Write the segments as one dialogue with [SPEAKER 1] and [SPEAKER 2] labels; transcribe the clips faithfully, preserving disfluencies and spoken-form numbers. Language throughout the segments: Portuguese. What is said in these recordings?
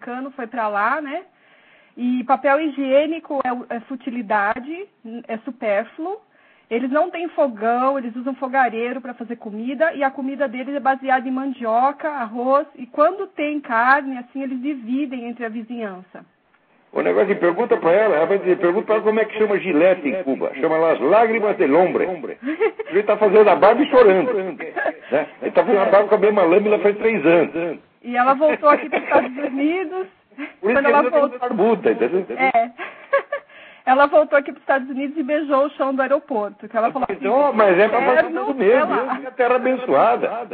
[SPEAKER 1] americano foi para lá, né? E papel higiênico é, é futilidade, é supérfluo. Eles não têm fogão, eles usam fogareiro para fazer comida, e a comida deles é baseada em mandioca, arroz, e quando tem carne, assim, eles dividem entre a vizinhança.
[SPEAKER 2] O negócio de pergunta para ela, ela vai dizer, pergunta para ela como é que chama gilete em Cuba. Chama lá as lágrimas de hombre. Ele está fazendo a barba e chorando. Né? Ele está fazendo a barba com a mesma lâmina faz três anos.
[SPEAKER 1] E ela voltou aqui para os Estados Unidos.
[SPEAKER 2] Por isso
[SPEAKER 1] quando ela
[SPEAKER 2] voltou... barbuda, entendeu?
[SPEAKER 1] É. Ela voltou aqui para os Estados Unidos e beijou o chão do aeroporto. Que ela falou assim,
[SPEAKER 2] então, mas é para fazer tudo mesmo. É a terra abençoada.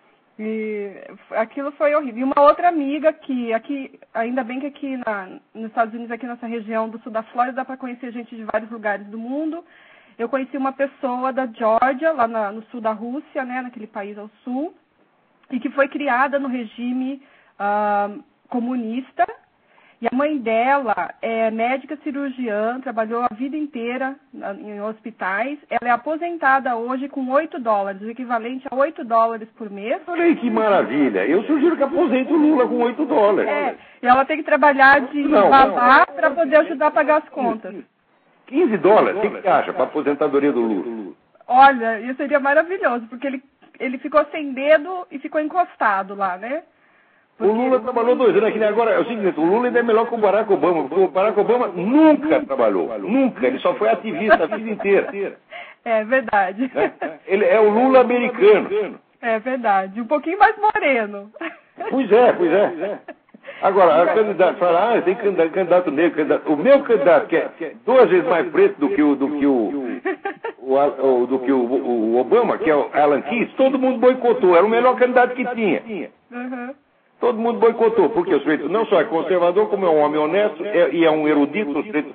[SPEAKER 1] E aquilo foi horrível. E uma outra amiga que aqui, ainda bem que aqui na, nos Estados Unidos, aqui nessa região do sul da Flórida, dá para conhecer gente de vários lugares do mundo. Eu conheci uma pessoa da Geórgia, lá na, no sul da Rússia, né, naquele país ao sul, e que foi criada no regime uh, comunista. E a mãe dela é médica cirurgiã, trabalhou a vida inteira em hospitais. Ela é aposentada hoje com oito dólares, o equivalente a oito dólares por mês.
[SPEAKER 2] Olha aí que maravilha. Eu sugiro que aposente o Lula com oito dólares.
[SPEAKER 1] É, e ela tem que trabalhar de babá para poder ajudar a pagar as contas.
[SPEAKER 2] quinze dólares? O que você acha para a aposentadoria do Lula?
[SPEAKER 1] Olha, isso seria maravilhoso, porque ele, ele ficou sem dedo e ficou encostado lá, né?
[SPEAKER 2] Porque... O Lula trabalhou dois anos. Aqui agora é o seguinte, o Lula ainda é melhor que o Barack Obama, porque o Barack Obama nunca trabalhou. Nunca. Ele só foi ativista a vida inteira.
[SPEAKER 1] É verdade.
[SPEAKER 2] É, ele é o Lula americano.
[SPEAKER 1] É verdade. Um pouquinho mais moreno.
[SPEAKER 2] Pois é, pois é. Agora, a candidato fala, ah, tem candidato, candidato negro, candidato. O meu candidato, que é duas vezes mais preto do que o, do que o, o, o, do que o, o Obama, que é o Alan Keyes, todo mundo boicotou. Era o melhor candidato que tinha.
[SPEAKER 1] Uhum.
[SPEAKER 2] Todo mundo boicotou, porque o sujeito não só é conservador, como é um homem honesto, é, e é um erudito, o sujeito,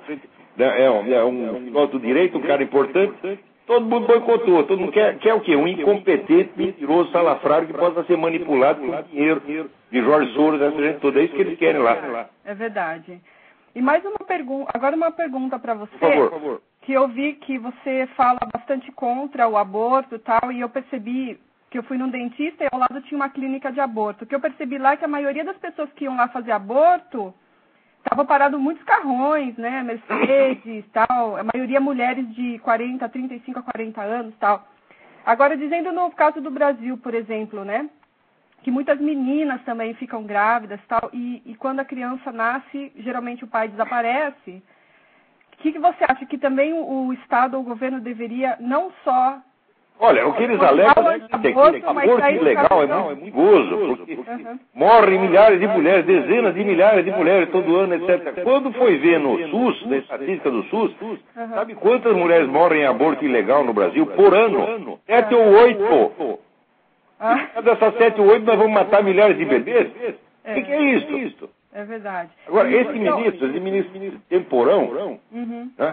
[SPEAKER 2] é um, é um filósofo de direito, um cara importante. Todo mundo boicotou. Todo mundo quer, quer o quê? Um incompetente, mentiroso, salafrário que possa ser manipulado com dinheiro de Jorge Soros, essa gente toda. É isso que eles querem lá.
[SPEAKER 1] É verdade. E mais uma pergunta, agora uma pergunta para você.
[SPEAKER 2] Por favor, por favor.
[SPEAKER 1] Que eu vi que você fala bastante contra o aborto e tal, e eu percebi que eu fui num dentista e ao lado tinha uma clínica de aborto. O que eu percebi lá é que a maioria das pessoas que iam lá fazer aborto estavam parados muitos carrões, né, Mercedes, tal, a maioria mulheres de quarenta, trinta e cinco a quarenta anos, tal. Agora, dizendo no caso do Brasil, por exemplo, né, que muitas meninas também ficam grávidas, tal, e, e quando a criança nasce, geralmente o pai desaparece. O que, que você acha? Que também o, o Estado ou o governo deveria não só...
[SPEAKER 2] Olha, o que eles alegam é que aborto ilegal é muito perigoso, porque uhum. morrem milhares de mulheres, dezenas de milhares de mulheres todo ano, etcétera. Quando foi ver no SUS, na estatística do SUS, uhum. sabe quantas mulheres morrem em aborto ilegal no Brasil por ano? Sete ou oito. Ah. Cada dessas sete ou oito nós vamos matar milhares de bebês? O é. que, que é isso?
[SPEAKER 1] É verdade.
[SPEAKER 2] Agora, esse ministro, esse ministro temporão, uhum. né?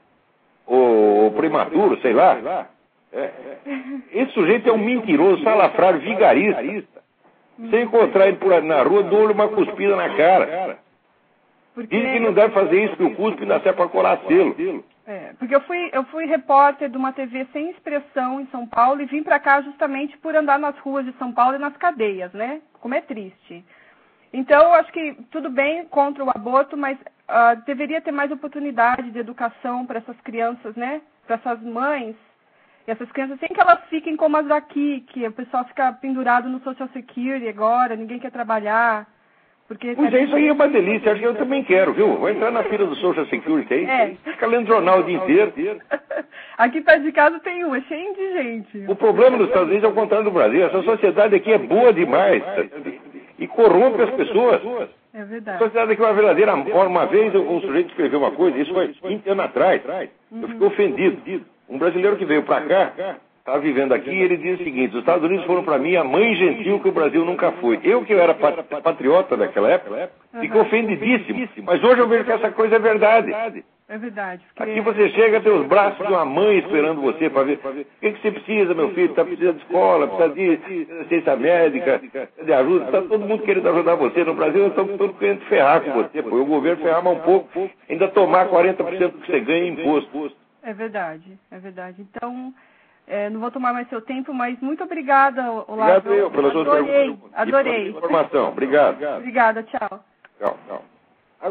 [SPEAKER 2] o prematuro, sei lá, É, esse sujeito é um mentiroso, salafrário, vigarista. Você encontrar ele por aí na rua, dou-lhe uma cuspida na cara. Porque... Diz que não deve fazer isso, que o cuspe ainda serve para colar selo.
[SPEAKER 1] É, porque eu fui, eu fui repórter de uma T V sem expressão em São Paulo e vim para cá justamente por andar nas ruas de São Paulo e nas cadeias, né? Como é triste. Então, eu acho que tudo bem contra o aborto, mas uh, deveria ter mais oportunidade de educação para essas crianças, né? Para essas mães. E essas crianças, sem que elas fiquem como as daqui, que o pessoal fica pendurado no Social Security agora, ninguém quer trabalhar. Porque
[SPEAKER 2] pois é, isso aí é uma delícia, acho que eu também quero, viu? Vou entrar na fila do Social Security aí, é. fica lendo jornal o dia inteiro.
[SPEAKER 1] Aqui perto de casa tem um, é cheio de gente.
[SPEAKER 2] O problema dos Estados Unidos é o contrário do Brasil, essa sociedade aqui é boa demais e corrompe as pessoas.
[SPEAKER 1] É verdade.
[SPEAKER 2] A sociedade aqui é uma verdadeira... Uma vez um sujeito escreveu uma coisa, isso foi vinte anos atrás, eu fiquei ofendido. Um brasileiro que veio para cá, está vivendo aqui, ele diz o seguinte: os Estados Unidos foram para mim a mãe gentil que o Brasil nunca foi. Eu, que eu era patriota daquela época, fiquei ofendidíssimo. Mas hoje eu vejo que essa coisa é verdade.
[SPEAKER 1] É verdade.
[SPEAKER 2] Porque... Aqui você chega a ter os braços de uma mãe esperando você para ver. O que, que você precisa, meu filho? Está precisando de escola, precisa de assistência médica, de ajuda. Está todo mundo querendo ajudar você. No Brasil, nós estamos todos querendo ferrar com você. Pô. O governo ferrar mais um pouco, ainda tomar quarenta por cento do que você ganha em imposto.
[SPEAKER 1] É verdade, é verdade. Então, é, não vou tomar mais seu tempo, mas muito obrigada, Olavo.
[SPEAKER 2] Obrigado eu, pelas suas perguntas.
[SPEAKER 1] Adorei, adorei.
[SPEAKER 2] Informação. Obrigado.
[SPEAKER 1] Obrigada, tchau.
[SPEAKER 2] Tchau.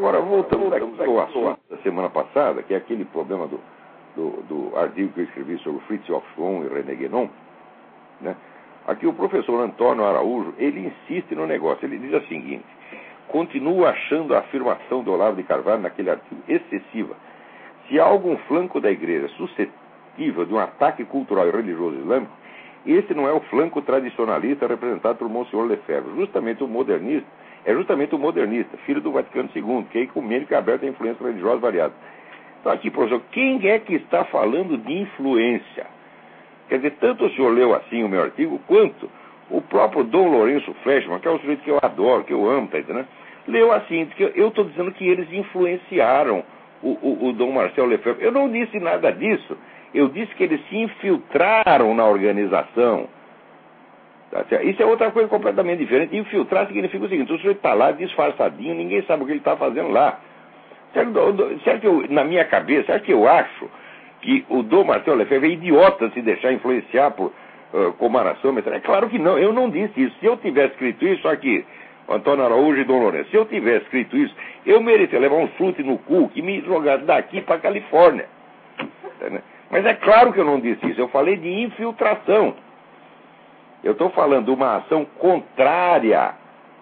[SPEAKER 2] Agora, voltando aqui ao assunto da semana passada, que é aquele problema do, do, do artigo que eu escrevi sobre Fritjof Schwann e René Guénon, né? Aqui o professor Antônio Araújo, ele insiste no negócio. Ele diz o seguinte: continua achando a afirmação do Olavo de Carvalho naquele artigo excessiva. Se há algum flanco da igreja suscetível de um ataque cultural e religioso islâmico, esse não é o flanco tradicionalista representado por Monsenhor Lefebvre. Justamente o modernista, é justamente o modernista, filho do Vaticano segundo, que é ecumênico e aberto a influências religiosas variadas. Então aqui, professor, quem é que está falando de influência? Quer dizer, tanto o senhor leu assim o meu artigo, quanto o próprio Dom Lourenço Fleshman, que é um sujeito que eu adoro, que eu amo, tá entendendo? Leu assim, que eu estou dizendo que eles influenciaram o, o, o Dom Marcel Lefebvre. Eu não disse nada disso. Eu disse que eles se infiltraram na organização. Tá certo? Isso é outra coisa completamente diferente. Infiltrar significa o seguinte: o sujeito está lá disfarçadinho, ninguém sabe o que ele está fazendo lá. Certo, certo que eu, na minha cabeça, certo que eu acho que o Dom Marcel Lefebvre é idiota se deixar influenciar por uh, Comaração, é claro que não, eu não disse isso. Se eu tivesse escrito isso aqui, Antônio Araújo e Dom Lourenço, se eu tivesse escrito isso, eu merecia levar um chute no cu e me jogar daqui para a Califórnia. Mas é claro que eu não disse isso, eu falei de infiltração. Eu estou falando de uma ação contrária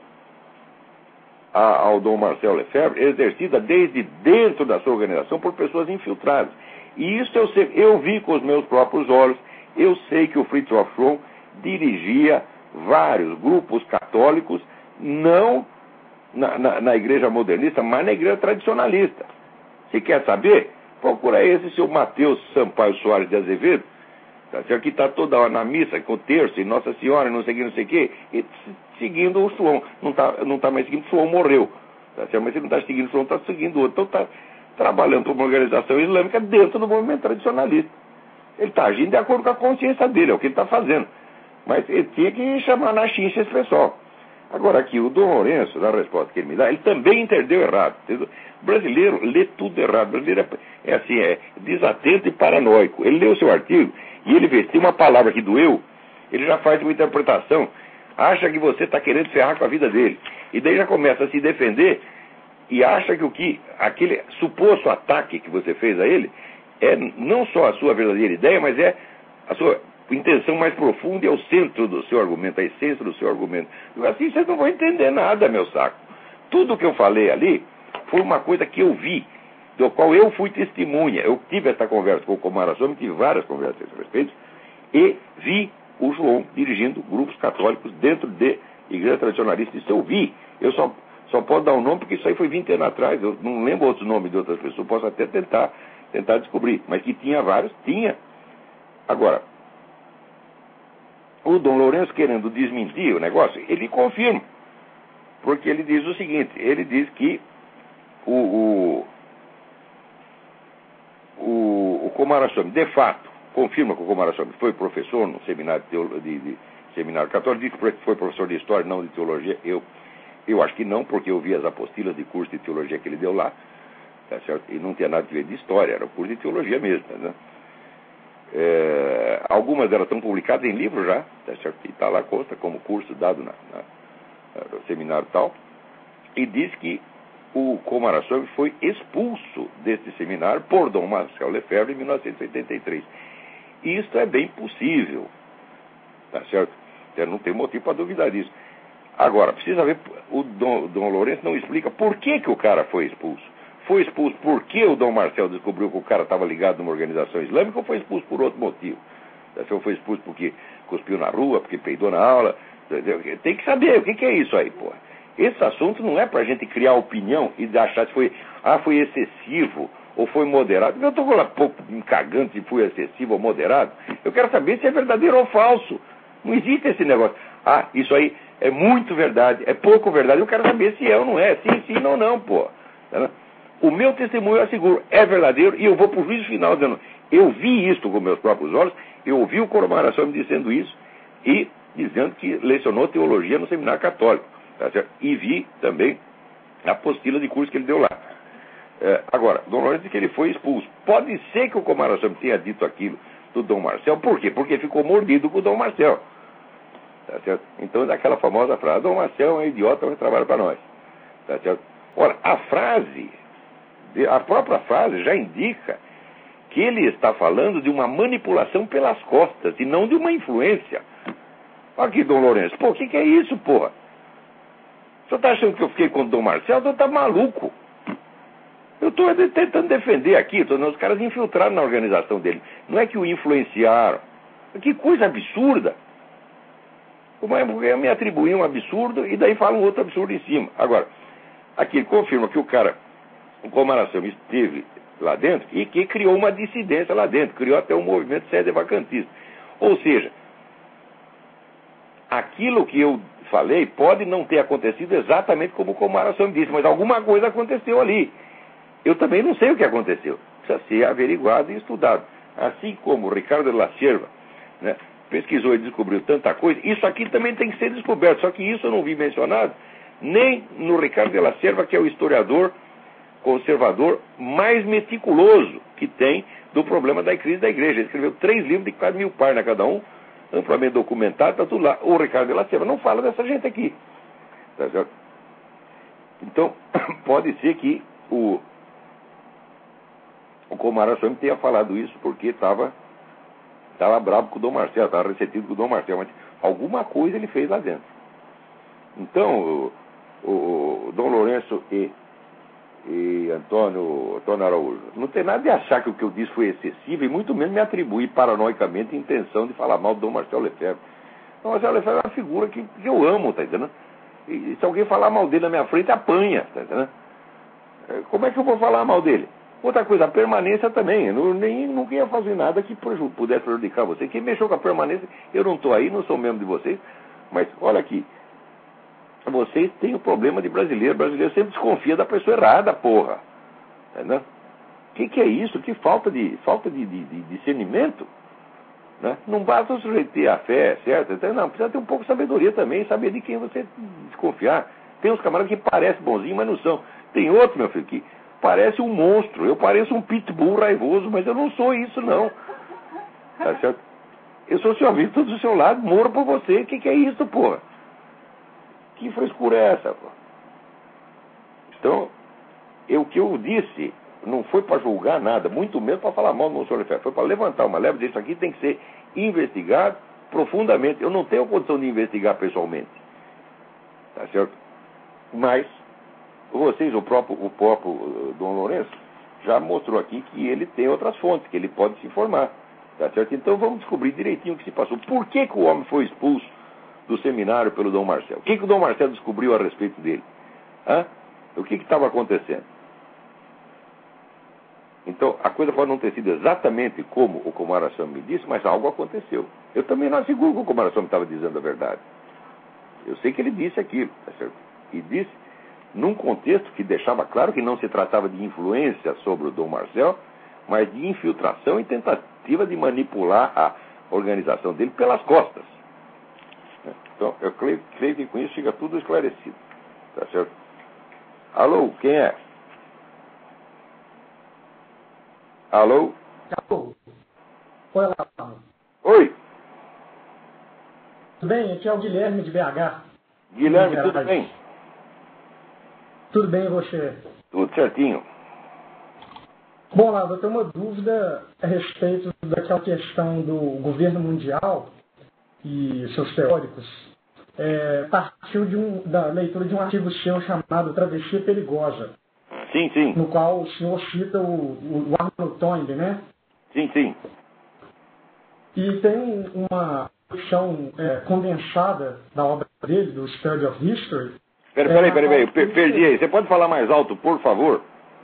[SPEAKER 2] a, ao Dom Marcel Lefebvre, exercida desde dentro da sua organização por pessoas infiltradas. E isso eu sei, eu vi com os meus próprios olhos. Eu sei que o Fritjof Schwann dirigia vários grupos católicos, não na, na, na igreja modernista, mas na igreja tradicionalista. Se quer saber, procura esse seu Mateus Sampaio Soares de Azevedo, tá certo? Que está toda hora na missa, com o terço, e Nossa Senhora, não sei o que, não sei o que, e seguindo o Schwann. Não está não tá mais seguindo, o Schwann morreu. Tá certo? Mas ele não está seguindo o Schwann, está seguindo outro. Então está trabalhando por uma organização islâmica dentro do movimento tradicionalista. Ele está agindo de acordo com a consciência dele, é o que ele está fazendo. Mas ele tinha que chamar na chincha esse pessoal. Agora aqui, o Dom Lourenço, na resposta que ele me dá, ele também entendeu errado. O brasileiro lê tudo errado. O brasileiro é, é assim, é desatento e paranoico. Ele leu o seu artigo e ele vê, se tem uma palavra que doeu, ele já faz uma interpretação, acha que você está querendo ferrar com a vida dele. E daí já começa a se defender e acha que o que, aquele suposto ataque que você fez a ele é não só a sua verdadeira ideia, mas é a sua intenção mais profunda e é o centro do seu argumento, a essência do seu argumento. E assim vocês não vão entender nada, meu saco. Tudo que eu falei ali foi uma coisa que eu vi, do qual eu fui testemunha. Eu tive essa conversa com o Comaração, tive várias conversas a esse respeito, e vi o Schwann dirigindo grupos católicos dentro de igreja tradicionalista. Isso eu vi. Eu só, só posso dar um nome porque isso aí foi vinte anos atrás. Eu não lembro outros nomes de outras pessoas. Posso até tentar, tentar descobrir. Mas que tinha vários, tinha. Agora, o Dom Lourenço, querendo desmentir o negócio, ele confirma. Porque ele diz o seguinte, ele diz que o, o, o, o Komarasomi, de fato, confirma que o Komarasomi foi professor no seminário de, teolo, de, de seminário católico, diz que foi professor de história, não de teologia. Eu, eu acho que não, porque eu vi as apostilas de curso de teologia que ele deu lá, tá certo? E não tinha nada a ver de história, era o curso de teologia mesmo, né? É, algumas delas estão publicadas em livro já, tá certo? E está lá, consta como curso dado na, na, no seminário e tal, e diz que o Komarasomi foi expulso desse seminário por Dom Marcel Lefebvre em mil novecentos e oitenta e três. Isso é bem possível, tá certo? Eu não tem motivo para duvidar disso. Agora, precisa ver, o Dom, Dom Lourenço não explica por que, que o cara foi expulso. Foi expulso porque o Dom Marcel descobriu que o cara estava ligado numa organização islâmica ou foi expulso por outro motivo? Ou foi expulso porque cuspiu na rua, porque peidou na aula? Tem que saber o que, que é isso aí, porra. Esse assunto não é pra gente criar opinião e achar se foi, ah, foi excessivo ou foi moderado. Eu estou lá pouco me cagando se foi excessivo ou moderado. Eu quero saber se é verdadeiro ou falso. Não existe esse negócio. Ah, isso aí é muito verdade, é pouco verdade. Eu quero saber se é ou não é, sim, sim, não, não, pô. O meu testemunho, eu asseguro, é verdadeiro e eu vou pro juízo final dizendo, eu vi isso com meus próprios olhos, eu ouvi o Komarasomi dizendo isso e dizendo que lecionou teologia no seminário católico. Tá certo? E vi também a apostila de curso que ele deu lá. É, agora, Dom Lourenço diz que ele foi expulso. Pode ser que o Komarasomi tenha dito aquilo do Dom Marcel. Por quê? Porque ficou mordido com o Dom Marcel. Tá certo? Então, daquela famosa frase, Dom Marcel é um idiota, mas trabalha para nós. Tá certo? Ora, a frase, a própria frase já indica que ele está falando de uma manipulação pelas costas e não de uma influência. Aqui, Dom Lourenço, pô, o que, que é isso, porra? O senhor está achando que eu fiquei com o Dom Marcelo? O senhor está maluco. Eu estou tentando defender aqui, tô, os caras infiltraram na organização dele. Não é que o influenciaram. Que coisa absurda. Me atribuíam um absurdo e daí falam outro absurdo em cima. Agora, aqui confirma que o cara, o Comarasama, esteve lá dentro e que criou uma dissidência lá dentro, criou até um movimento sede-vacantista. Ou seja, aquilo que eu falei pode não ter acontecido exatamente como o Comarasama disse, mas alguma coisa aconteceu ali. Eu também não sei o que aconteceu. Precisa ser averiguado e estudado. Assim como o Ricardo de la Sierva, né, pesquisou e descobriu tanta coisa, isso aqui também tem que ser descoberto. Só que isso eu não vi mencionado nem no Ricardo de la Sierva, que é o historiador conservador mais meticuloso que tem do problema da crise da igreja. Ele escreveu três livros de quase mil páginas cada um, amplamente documentado, está tudo lá. O Ricardo de la Sierva não fala dessa gente aqui. Tá certo? Então, pode ser que o, o Comarasama tenha falado isso porque estava estava bravo com o Dom Marcelo, estava ressentido com o Dom Marcelo, mas alguma coisa ele fez lá dentro. Então, o, o, o Dom Lourenço e, e Antônio, Antônio Araújo, não tem nada de achar que o que eu disse foi excessivo e muito menos me atribuir paranoicamente a intenção de falar mal do Dom Marcelo Lefebvre. O Dom Marcelo Lefebvre é uma figura que, que eu amo, tá entendendo? E se alguém falar mal dele na minha frente, apanha, tá entendendo? Como é que eu vou falar mal dele? Outra coisa, a permanência também. Eu não, nem, nunca ia fazer nada que pudesse prejudicar você. Quem mexeu com a permanência, eu não estou aí, não sou membro de vocês. Mas, olha aqui, vocês têm o problema de brasileiro. O brasileiro sempre desconfia da pessoa errada, porra. Entendeu? O que, que é isso? Que falta de, falta de, de, de discernimento? Né? Não basta o sujeito ter a fé, certo? Então, não, precisa ter um pouco de sabedoria também, saber de quem você desconfiar. Tem uns camaradas que parecem bonzinhos, mas não são. Tem outro, meu filho, que parece um monstro. Eu pareço um pitbull raivoso, mas eu não sou isso, não. Tá certo? Eu sou seu amigo, estou do seu lado, moro por você. O que, que é isso, porra? Que frescura é essa, porra? Então, eu, o que eu disse não foi para julgar nada, muito menos para falar mal do senhor Lefebvre. Foi para levantar uma leva disso aqui, tem que ser investigado profundamente. Eu não tenho condição de investigar pessoalmente. Tá certo? Mas vocês, o próprio, o próprio uh, Dom Lourenço, já mostrou aqui que ele tem outras fontes, que ele pode se informar. Tá certo? Então vamos descobrir direitinho o que se passou. Por que, que o homem foi expulso do seminário pelo Dom Marcelo? O que, que o Dom Marcelo descobriu a respeito dele? Hã? O que estava acontecendo? Então, a coisa pode não ter sido exatamente como o Comarasama me disse, mas algo aconteceu. Eu também não asseguro que o Comarasama estava dizendo a verdade. Eu sei que ele disse aquilo, tá certo? E disse num contexto que deixava claro que não se tratava de influência sobre o Dom Marcelo, mas de infiltração e tentativa de manipular a organização dele pelas costas. Então, eu creio, creio que com isso fica tudo esclarecido. Tá certo? Alô, quem é? Alô?
[SPEAKER 3] Alô? Oi, lá.
[SPEAKER 2] Oi.
[SPEAKER 3] Tudo bem? Aqui é o Guilherme de B H.
[SPEAKER 2] Guilherme, tudo bem?
[SPEAKER 3] Tudo bem, e você?
[SPEAKER 2] Tudo certinho.
[SPEAKER 3] Bom, Lado, eu tenho uma dúvida a respeito daquela questão do governo mundial e seus teóricos. É, partiu de um, da leitura de um artigo seu chamado Travessia Perigosa.
[SPEAKER 2] Sim, sim.
[SPEAKER 3] No qual o senhor cita o, o Arnold Toynbee, né?
[SPEAKER 2] Sim, sim.
[SPEAKER 3] E tem uma versão é, condensada da obra dele, do Study of History.
[SPEAKER 2] Peraí, peraí, peraí, peraí. Per perdi aí. Você pode falar mais alto, por favor?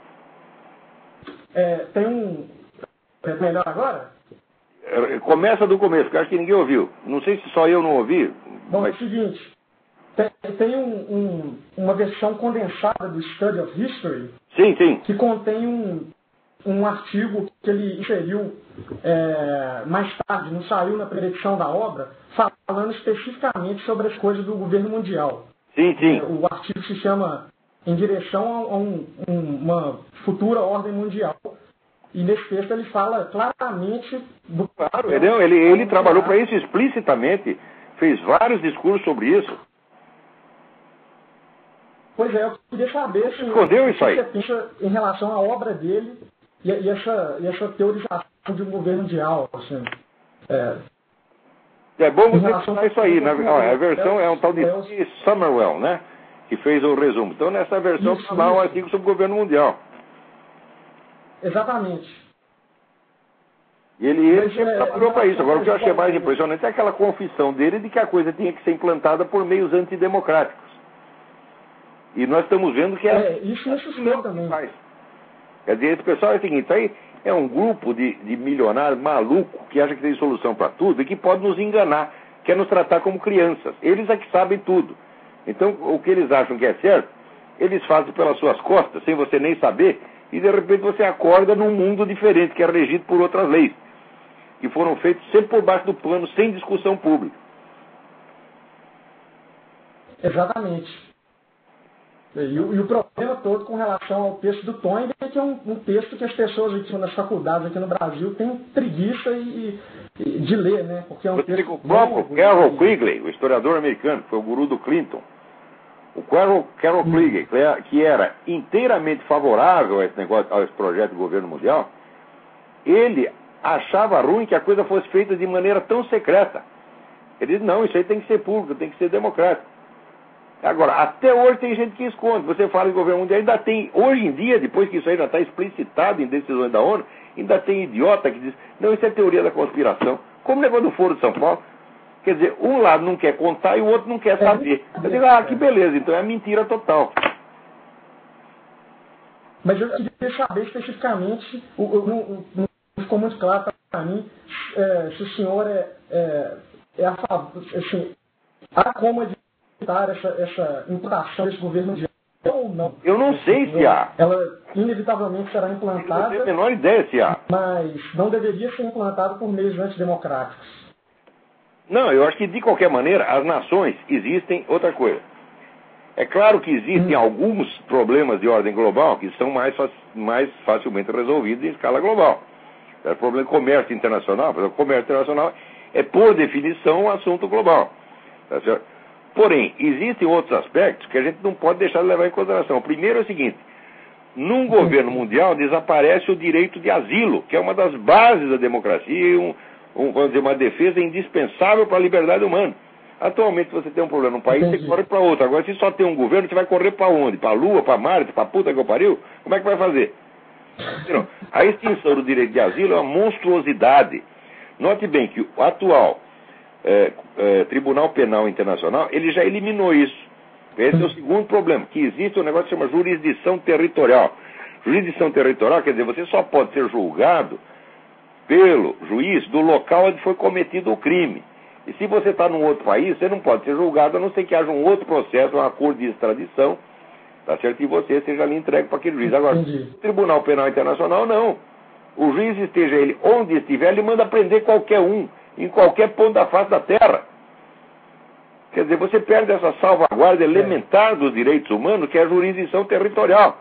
[SPEAKER 3] É, tem um... É melhor agora?
[SPEAKER 2] Começa do começo, porque acho que ninguém ouviu. Não sei se só eu não ouvi.
[SPEAKER 3] Bom,
[SPEAKER 2] mas...
[SPEAKER 3] é o seguinte. Tem, tem um, um, uma versão condensada do Study of History.
[SPEAKER 2] Sim, sim.
[SPEAKER 3] Que contém um, um artigo que ele inseriu é, mais tarde, não saiu na predição da obra, falando especificamente sobre as coisas do governo mundial.
[SPEAKER 2] Sim, sim.
[SPEAKER 3] O artigo se chama Em Direção a um, um, uma Futura Ordem Mundial. E nesse texto ele fala claramente do...
[SPEAKER 2] Claro, ele, ele, ele trabalhou para isso explicitamente, fez vários discursos sobre isso.
[SPEAKER 3] Pois é, eu queria saber se
[SPEAKER 2] escondeu isso aí.
[SPEAKER 3] Você pensa em relação à obra dele e, e, essa, e essa teorização de um governo mundial, assim. É,
[SPEAKER 2] é bom você pensar isso aí, né? A versão é um tal de Summerwell, né? Que fez o resumo. Então, nessa versão, está lá um artigo sobre o governo mundial.
[SPEAKER 3] Exatamente.
[SPEAKER 2] E ele, ele sempre trabalhou para isso. Agora, o que eu achei mais impressionante é aquela confissão dele de que a coisa tinha que ser implantada por meios antidemocráticos. E nós estamos vendo que é...
[SPEAKER 3] é isso é suspeito também.
[SPEAKER 2] Faz. Quer dizer, esse pessoal é o seguinte, aí é um grupo de, de milionários maluco que acha que tem solução para tudo e que pode nos enganar, quer nos tratar como crianças. Eles é que sabem tudo. Então, o que eles acham que é certo, eles fazem pelas suas costas, sem você nem saber, e de repente você acorda num mundo diferente, que é regido por outras leis, que foram feitos sempre por baixo do pano, sem discussão pública.
[SPEAKER 3] Exatamente. E o, e o problema todo com relação ao texto do Toynbee é que é um, um texto que as pessoas aqui nas faculdades aqui no Brasil têm preguiça e, e, de ler, né? Porque é um
[SPEAKER 2] Você
[SPEAKER 3] texto...
[SPEAKER 2] O próprio Carroll Quigley, o historiador americano, que foi o guru do Clinton, o Carroll, Carroll hum. Quigley, que era inteiramente favorável a esse negócio, a esse projeto do governo mundial, ele achava ruim que a coisa fosse feita de maneira tão secreta. Ele disse, não, isso aí tem que ser público, tem que ser democrático. Agora, até hoje tem gente que esconde. Você fala em governo mundial, ainda tem, hoje em dia, depois que isso aí já está explicitado em decisões da ONU, ainda tem idiota que diz, não, isso é teoria da conspiração. Como o negócio do Foro de São Paulo. Quer dizer, um lado não quer contar e o outro não quer saber. Eu digo, ah, que beleza, então é mentira total.
[SPEAKER 3] Mas eu queria saber especificamente, não, não ficou muito claro para mim, é, se o senhor é, é, é a favor, assim, há como evitar essa, essa implantação desse governo mundial ou não?
[SPEAKER 2] Eu não sei se há.
[SPEAKER 3] Ela inevitavelmente será implantada,
[SPEAKER 2] eu não tenho a menor ideia se há.
[SPEAKER 3] Mas não deveria ser implantada por meios antidemocráticos.
[SPEAKER 2] Não, eu acho que de qualquer maneira as nações existem outra coisa. É claro que existem hum. alguns problemas de ordem global que são mais, mais facilmente resolvidos em escala global. É o problema de comércio internacional, o comércio internacional é, por definição, um assunto global. Tá certo? Porém, existem outros aspectos que a gente não pode deixar de levar em consideração. O primeiro é o seguinte, num governo mundial desaparece o direito de asilo, que é uma das bases da democracia e um, um, vamos dizer, uma defesa indispensável para a liberdade humana. Atualmente, se você tem um problema num país, Entendi. Você corre para outro. Agora, se só tem um governo, você vai correr para onde? Para a Lua, para Marte, para a puta que eu pariu? Como é que vai fazer? Não. A extinção do direito de asilo é uma monstruosidade. Note bem que o atual é, é, Tribunal Penal Internacional, ele já eliminou isso. Esse é o segundo problema, que existe um negócio que chama jurisdição territorial. Jurisdição territorial quer dizer, você só pode ser julgado pelo juiz do local onde foi cometido o crime. E se você está num outro país, você não pode ser julgado, a não ser que haja um outro processo, um acordo de extradição, tá certo? E você seja ali entregue para aquele juiz. Agora, o Tribunal Penal Internacional, não. O juiz, esteja ele onde estiver, ele manda prender qualquer um, em qualquer ponto da face da terra. Quer dizer, você perde essa salvaguarda elementar dos direitos humanos, que é a jurisdição territorial.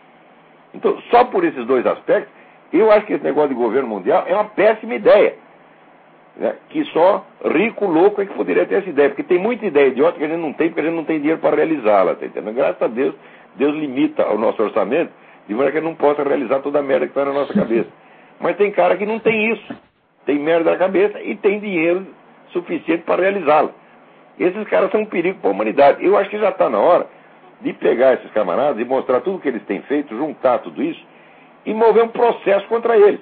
[SPEAKER 2] Então, só por esses dois aspectos, eu acho que esse negócio de governo mundial é uma péssima ideia. Né? Que só rico, louco é que poderia ter essa ideia. Porque tem muita ideia idiota que a gente não tem, porque a gente não tem dinheiro para realizá-la. Tá entendendo? Graças a Deus, Deus limita o nosso orçamento, de maneira que a gente não possa realizar toda a merda que está na nossa cabeça. Mas tem cara que não tem isso. Tem merda na cabeça e tem dinheiro suficiente para realizá-la. Esses caras são um perigo para a humanidade. Eu acho que já está na hora de pegar esses camaradas e mostrar tudo o que eles têm feito, juntar tudo isso e mover um processo contra eles.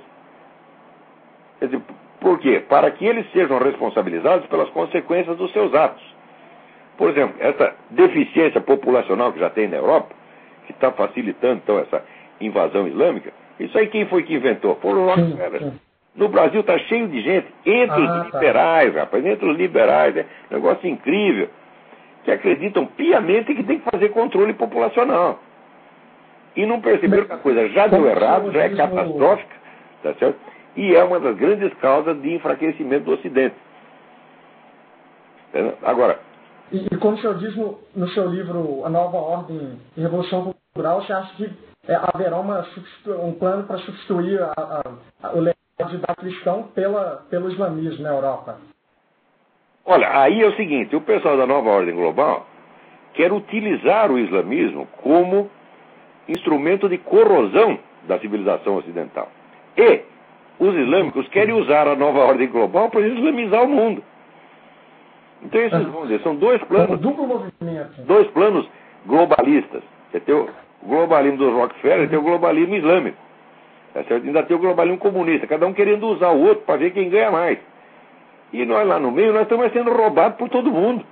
[SPEAKER 2] Quer dizer, por quê? Para que eles sejam responsabilizados pelas consequências dos seus atos. Por exemplo, essa deficiência populacional que já tem na Europa, que está facilitando então essa invasão islâmica, isso aí quem foi que inventou? Foram os Rockefellers. No Brasil está cheio de gente, entre ah, os liberais, tá. rapaz, entre os liberais, é um negócio incrível, que acreditam piamente que tem que fazer controle populacional. E não perceberam que a coisa já deu errado, já é catastrófica, tá certo? E é uma das grandes causas de enfraquecimento do Ocidente. Agora...
[SPEAKER 3] E, e como o senhor diz no, no seu livro A Nova Ordem e Revolução Cultural, você acha que é, haverá uma, um plano para substituir a, a, a, o legado da cristão pela, pelo islamismo na Europa?
[SPEAKER 2] Olha, aí é o seguinte, o pessoal da Nova Ordem Global quer utilizar o islamismo como instrumento de corrosão da civilização ocidental. E os islâmicos querem usar a nova ordem global para islamizar o mundo. Então, esses, vamos dizer, são dois planos,
[SPEAKER 3] duplo movimento.
[SPEAKER 2] dois planos globalistas. Você tem o globalismo dos Rockefeller e tem o globalismo islâmico. Ainda tem o globalismo comunista, cada um querendo usar o outro para ver quem ganha mais. E nós lá no meio, nós estamos sendo roubados por todo mundo.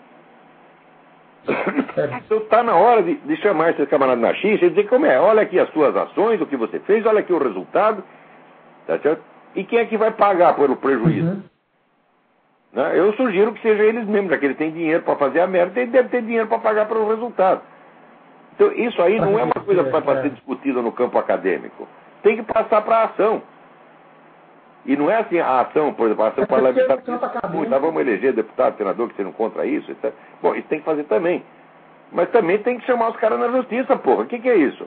[SPEAKER 2] Então está na hora de, de chamar esses camaradas na X e dizer como é, olha aqui as suas ações, o que você fez, olha aqui o resultado, tá certo? E quem é que vai pagar pelo prejuízo? Uhum. Né? Eu sugiro que seja eles mesmos, já que eles têm dinheiro para fazer a merda, eles devem ter dinheiro para pagar pelo resultado. Então isso aí não é uma coisa para ser discutida no campo acadêmico. Tem que passar para a ação. E não é assim a ação, por exemplo, a ação parlamentar. Tá, vamos eleger deputado, senador que sejam contra isso. Etcétera. Bom, isso tem que fazer também. Mas também tem que chamar os caras na justiça, porra. O que, que é isso?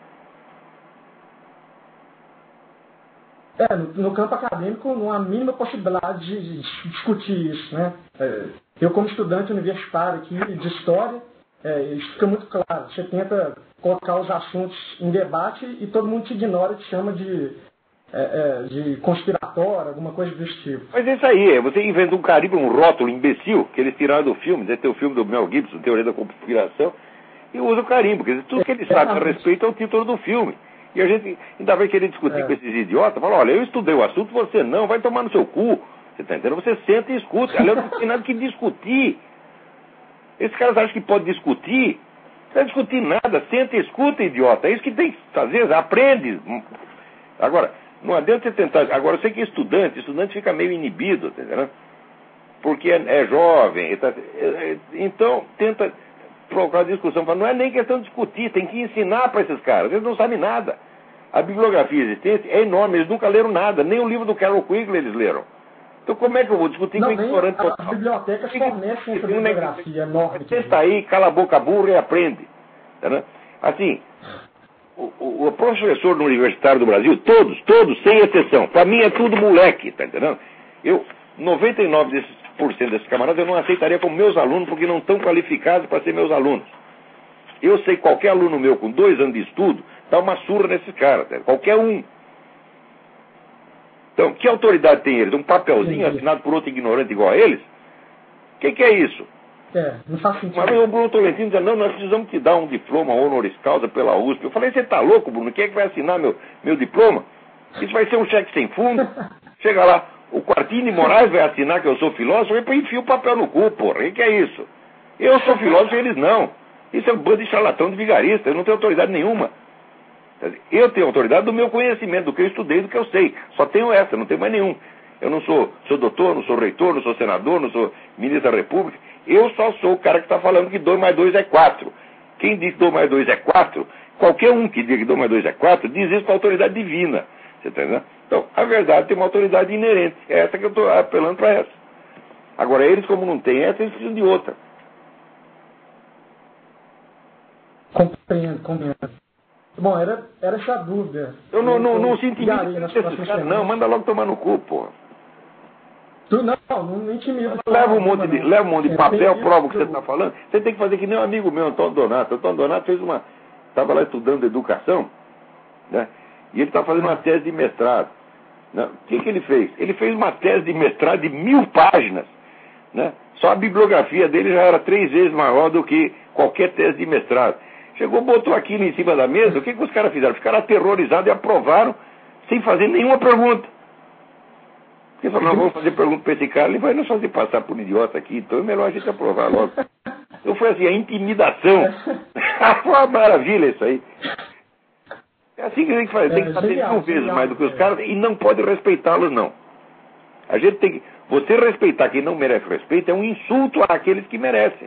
[SPEAKER 3] É, no, no campo acadêmico não há a mínima possibilidade de discutir isso, né? É, eu, como estudante universitário aqui de história, é, isso fica muito claro. Você tenta colocar os assuntos em debate e todo mundo te ignora e te chama de... É, é, de conspiratório, alguma coisa desse tipo.
[SPEAKER 2] Mas é isso aí, você inventa um carimbo, um rótulo imbecil, que eles tiraram do filme, deve ter o filme do Mel Gibson, Teoria da Conspiração, e usa o carimbo, quer dizer, tudo que ele sabe a respeito é o título do filme. E a gente ainda vai querer discutir é. com esses idiotas, fala, olha, eu estudei o assunto, você não, vai tomar no seu cu. Você está entendendo? Você senta e escuta. Aliás, não tem nada que discutir. Esses caras acham que pode discutir. Não vai discutir nada, senta e escuta, idiota. É isso que tem que fazer, aprende. Agora, não adianta você tentar. Agora, eu sei que estudante, estudante fica meio inibido, tá entendendo? Porque é, é jovem. Tá, é, então, tenta procurar discussão. Não é nem questão de discutir, tem que ensinar para esses caras. Eles não sabem nada. A bibliografia existente é enorme, eles nunca leram nada. Nem o livro do Carol Quigley eles leram. Então, como é que eu vou discutir
[SPEAKER 3] não,
[SPEAKER 2] com o ignorante
[SPEAKER 3] total? As bibliotecas fornecem essa bibliografia enorme.
[SPEAKER 2] Senta aí, cala a boca burra e aprende. Tá, assim. O, o, o professor no universitário do Brasil, todos, todos, sem exceção, para mim é tudo moleque, tá entendendo? Eu, noventa e nove por cento desses camaradas eu não aceitaria como meus alunos, porque não estão qualificados para ser meus alunos. Eu sei que qualquer aluno meu com dois anos de estudo dá uma surra nesses caras, tá? Qualquer um. Então, que autoridade tem eles? Um papelzinho sim, assinado por outro ignorante igual a eles? O que, que é isso?
[SPEAKER 3] É, não faz sentido.
[SPEAKER 2] Mas o Bruno Tolentino dizia, não, nós precisamos te dar um diploma honoris causa pela U S P. Eu falei, você está louco, Bruno? Quem é que vai assinar meu, meu diploma? Isso vai ser um cheque sem fundo. Chega lá, o Quartinho de Moraes vai assinar que eu sou filósofo, e enfia o papel no cu, porra. O que é isso? Eu sou filósofo e eles não. Isso é um bando de charlatão, de vigarista. Eu não tenho autoridade nenhuma. Eu tenho autoridade do meu conhecimento, do que eu estudei, do que eu sei. Só tenho essa, não tenho mais nenhum. Eu não sou, sou doutor, não sou reitor, não sou senador, não sou ministro da República. Eu só sou o cara que está falando que dois mais dois é quatro. Quem diz que dois mais dois é quatro, qualquer um que diga que dois mais dois é quatro, diz isso com a autoridade divina. Você está entendendo? Então, a verdade tem uma autoridade inerente. É essa que eu estou apelando para essa. Agora, eles, como não têm essa, eles precisam de outra.
[SPEAKER 3] Compreendo, compreendo. Bom, era, era essa dúvida.
[SPEAKER 2] Eu não, não, não sinto intimidade. Não, manda logo tomar no cu, porra.
[SPEAKER 3] Tu não, não, não intimida.
[SPEAKER 2] Leva um monte de, leva um monte de papel, prova o que você está falando. Você tem que fazer que nem um amigo meu, Antônio Donato. Antônio Donato fez uma... Estava lá estudando educação, né? E ele estava fazendo uma tese de mestrado. Né? O que, que ele fez? Ele fez uma tese de mestrado de mil páginas. Né? Só a bibliografia dele já era três vezes maior do que qualquer tese de mestrado. Chegou, botou aquilo em cima da mesa, o que, que os caras fizeram? Ficaram aterrorizados e aprovaram sem fazer nenhuma pergunta. Porque falaram, não, vamos fazer pergunta para esse cara, ele vai nos fazer passar por idiota aqui, então é melhor a gente aprovar logo. Então foi assim, a intimidação. Foi uma maravilha isso aí. É assim que a gente faz, tem que fazer mil vezes mais do que os caras e não pode respeitá-los, não. A gente tem que... Você respeitar quem não merece respeito é um insulto àqueles que merecem.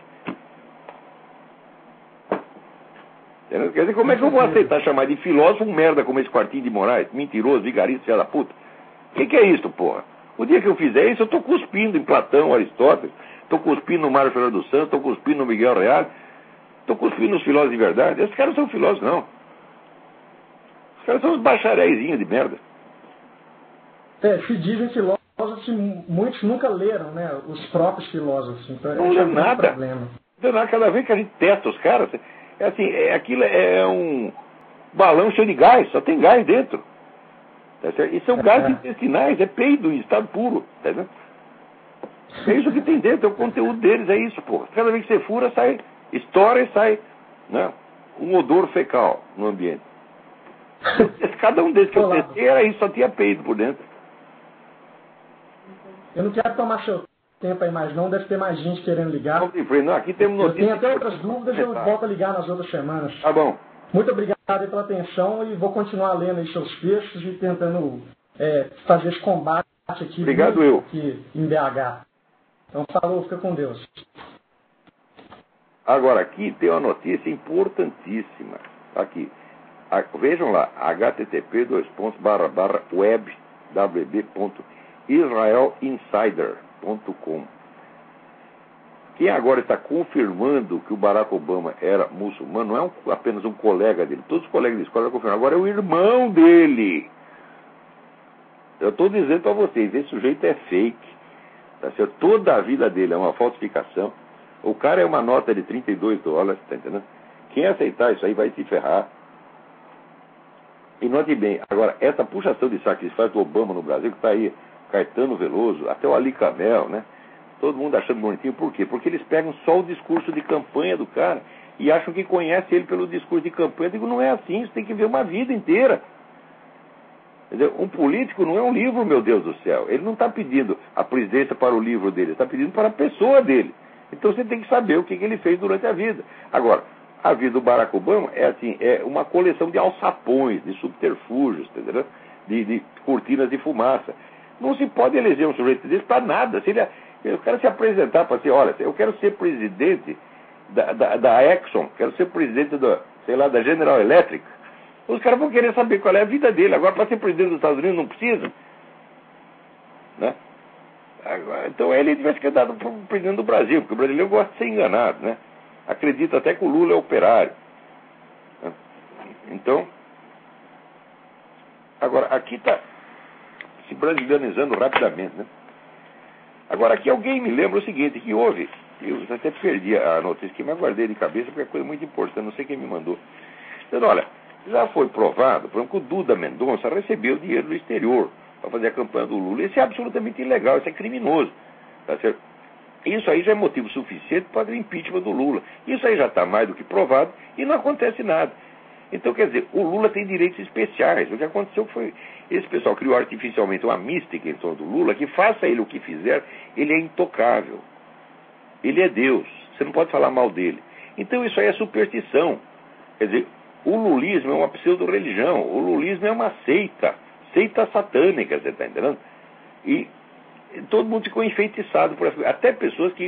[SPEAKER 2] Quer dizer, como é que eu vou aceitar chamar de filósofo um merda como esse Quartinho de Moraes? Mentiroso, vigarista, filha da puta. O que, que é isso, porra? O dia que eu fizer isso, eu tô cuspindo em Platão, Aristóteles, tô cuspindo no Mário Ferreira dos Santos, tô cuspindo no Miguel Reale, tô cuspindo nos filósofos de verdade. Esses caras não são filósofos, não. Os caras são uns bacharéizinhos de merda.
[SPEAKER 3] É, se dizem filósofos que muitos nunca leram, né? Os próprios filósofos. Então,
[SPEAKER 2] não leram nada.
[SPEAKER 3] Problema.
[SPEAKER 2] Cada vez que a gente testa os caras, é assim, é, aquilo é um balão cheio de gás, só tem gás dentro. Tá certo? E são gases intestinais, é peido em estado puro. Tá vendo? É isso que tem dentro, é o conteúdo deles, é isso, pô. Cada vez que você fura, sai, estoura e sai, né, um odor fecal no ambiente. Cada um desses que eu testei era isso, só tinha peido por dentro.
[SPEAKER 3] Eu não quero tomar seu tempo aí mais não, deve ter mais gente querendo ligar.
[SPEAKER 2] Não, não, aqui temos notícias.
[SPEAKER 3] Eu tenho até outras dúvidas, eu volto a ligar nas outras semanas.
[SPEAKER 2] Tá bom.
[SPEAKER 3] Muito obrigado aí pela atenção e vou continuar lendo aí seus textos e tentando é, fazer esse combate aqui,
[SPEAKER 2] obrigado, eu.
[SPEAKER 3] aqui em B H. Então falou, fica com Deus.
[SPEAKER 2] Agora aqui tem uma notícia importantíssima. Aqui. A, vejam lá, h t t p dois pontos barra barra web w b ponto israel insider ponto com. Quem agora está confirmando que o Barack Obama era muçulmano não é um, apenas um colega dele. Todos os colegas de escola confirmaram. Agora é o irmão dele. Eu estou dizendo para vocês, esse sujeito é fake. Tá certo? Toda a vida dele é uma falsificação. O cara é uma nota de trinta e dois dólares, tá entendendo? Quem aceitar isso aí vai se ferrar. E note bem, agora, essa puxação de saco que se faz do Obama no Brasil, que está aí, Caetano Veloso, até o Ali Camel, né? Todo mundo achando bonitinho. Por quê? Porque eles pegam só o discurso de campanha do cara e acham que conhece ele pelo discurso de campanha. Eu digo, não é assim, você tem que ver uma vida inteira. Entendeu? Um político não é um livro, meu Deus do céu. Ele não está pedindo a presidência para o livro dele, está pedindo para a pessoa dele. Então você tem que saber o que, que ele fez durante a vida. Agora, a vida do Barack Obama é assim, é uma coleção de alçapões, de subterfúgios, entendeu? De, de cortinas de fumaça. Não se pode eleger um sujeito desse para nada. Se ele, eu quero se apresentar para assim, olha, eu quero ser presidente da, da, da Exxon, quero ser presidente da, sei lá, da General Electric. Os caras vão querer saber qual é a vida dele. Agora, para ser presidente dos Estados Unidos, não precisa. Né? Agora, então, ele devia ser candidato para o presidente do Brasil, porque o brasileiro gosta de ser enganado, né? Acredita até que o Lula é operário. Né? Então, agora, aqui está se brasilianizando rapidamente, né? Agora, aqui alguém me lembra o seguinte, que houve, eu até perdi a notícia aqui, mas guardei de cabeça porque é coisa muito importante, não sei quem me mandou. Então, olha, já foi provado, por exemplo, que o Duda Mendonça recebeu dinheiro do exterior para fazer a campanha do Lula. Isso é absolutamente ilegal, isso é criminoso. Tá certo? Isso aí já é motivo suficiente para o impeachment do Lula. Isso aí já está mais do que provado e não acontece nada. Então, quer dizer, o Lula tem direitos especiais. O que aconteceu foi, esse pessoal criou artificialmente uma mística em torno do Lula, que faça ele o que fizer, ele é intocável. Ele é Deus. Você não pode falar mal dele. Então, isso aí é superstição. Quer dizer, o lulismo é uma pseudo-religião. O lulismo é uma seita. Seita satânica, você está entendendo? E todo mundo ficou enfeitiçado por essa. Até pessoas que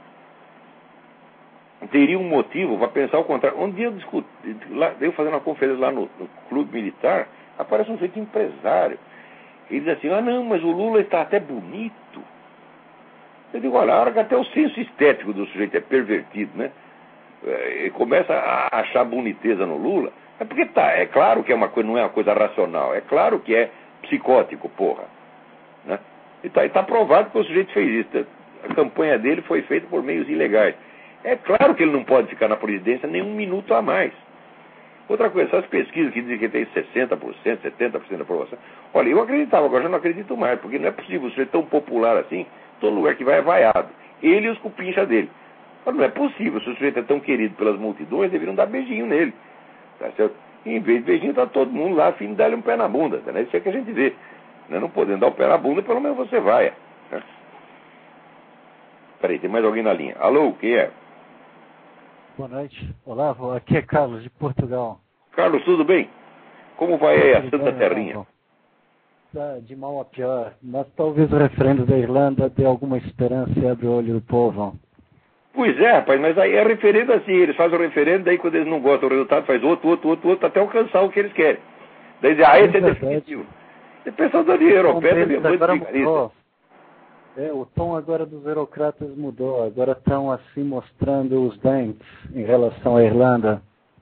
[SPEAKER 2] teriam um motivo para pensar o contrário. Um dia eu discuti, lá, eu fazendo uma conferência lá no, no clube militar, aparece um sujeito empresário. Ele diz assim, ah não, mas o Lula está até bonito. Eu digo, olha, a hora que até o senso estético do sujeito é pervertido, né? E começa a achar boniteza no Lula, é porque tá, é claro que é uma coisa, não é uma coisa racional, é claro que é psicótico, porra. Né? E tá, e tá provado que o sujeito fez isso. A campanha dele foi feita por meios ilegais. É claro que ele não pode ficar na presidência nem um minuto a mais. Outra coisa, essas pesquisas que dizem que tem sessenta por cento, setenta por cento de aprovação. Olha, eu acreditava, agora já não acredito mais, porque não é possível ser tão popular assim, todo lugar que vai é vaiado. Ele e os cupincha dele. Mas não é possível, se o sujeito é tão querido pelas multidões, deveriam dar beijinho nele. Tá certo? E em vez de beijinho, está todo mundo lá a fim de dar-lhe um pé na bunda. Tá, né? Isso é que a gente vê. Né? Não podendo dar o pé na bunda, pelo menos você vai. Né? Peraí, tem mais alguém na linha. Alô, quem é?
[SPEAKER 4] Boa noite. Olá, aqui é Carlos, de Portugal.
[SPEAKER 2] Carlos, tudo bem? Como vai aí a Santa Terrinha?
[SPEAKER 4] Tá de mal a pior, mas talvez o referendo da Irlanda dê alguma esperança e abra o olho do povo.
[SPEAKER 2] Pois é, rapaz, mas aí é referendo assim, eles fazem o referendo, daí quando eles não gostam do resultado, faz outro, outro, outro, outro, até alcançar o que eles querem. Daí dizem, ah, esse é definitivo. E o pessoal da União Europeia também é muito vigarista.
[SPEAKER 4] É, o tom agora dos eurocratas mudou, agora estão assim mostrando os dentes em relação à Irlanda.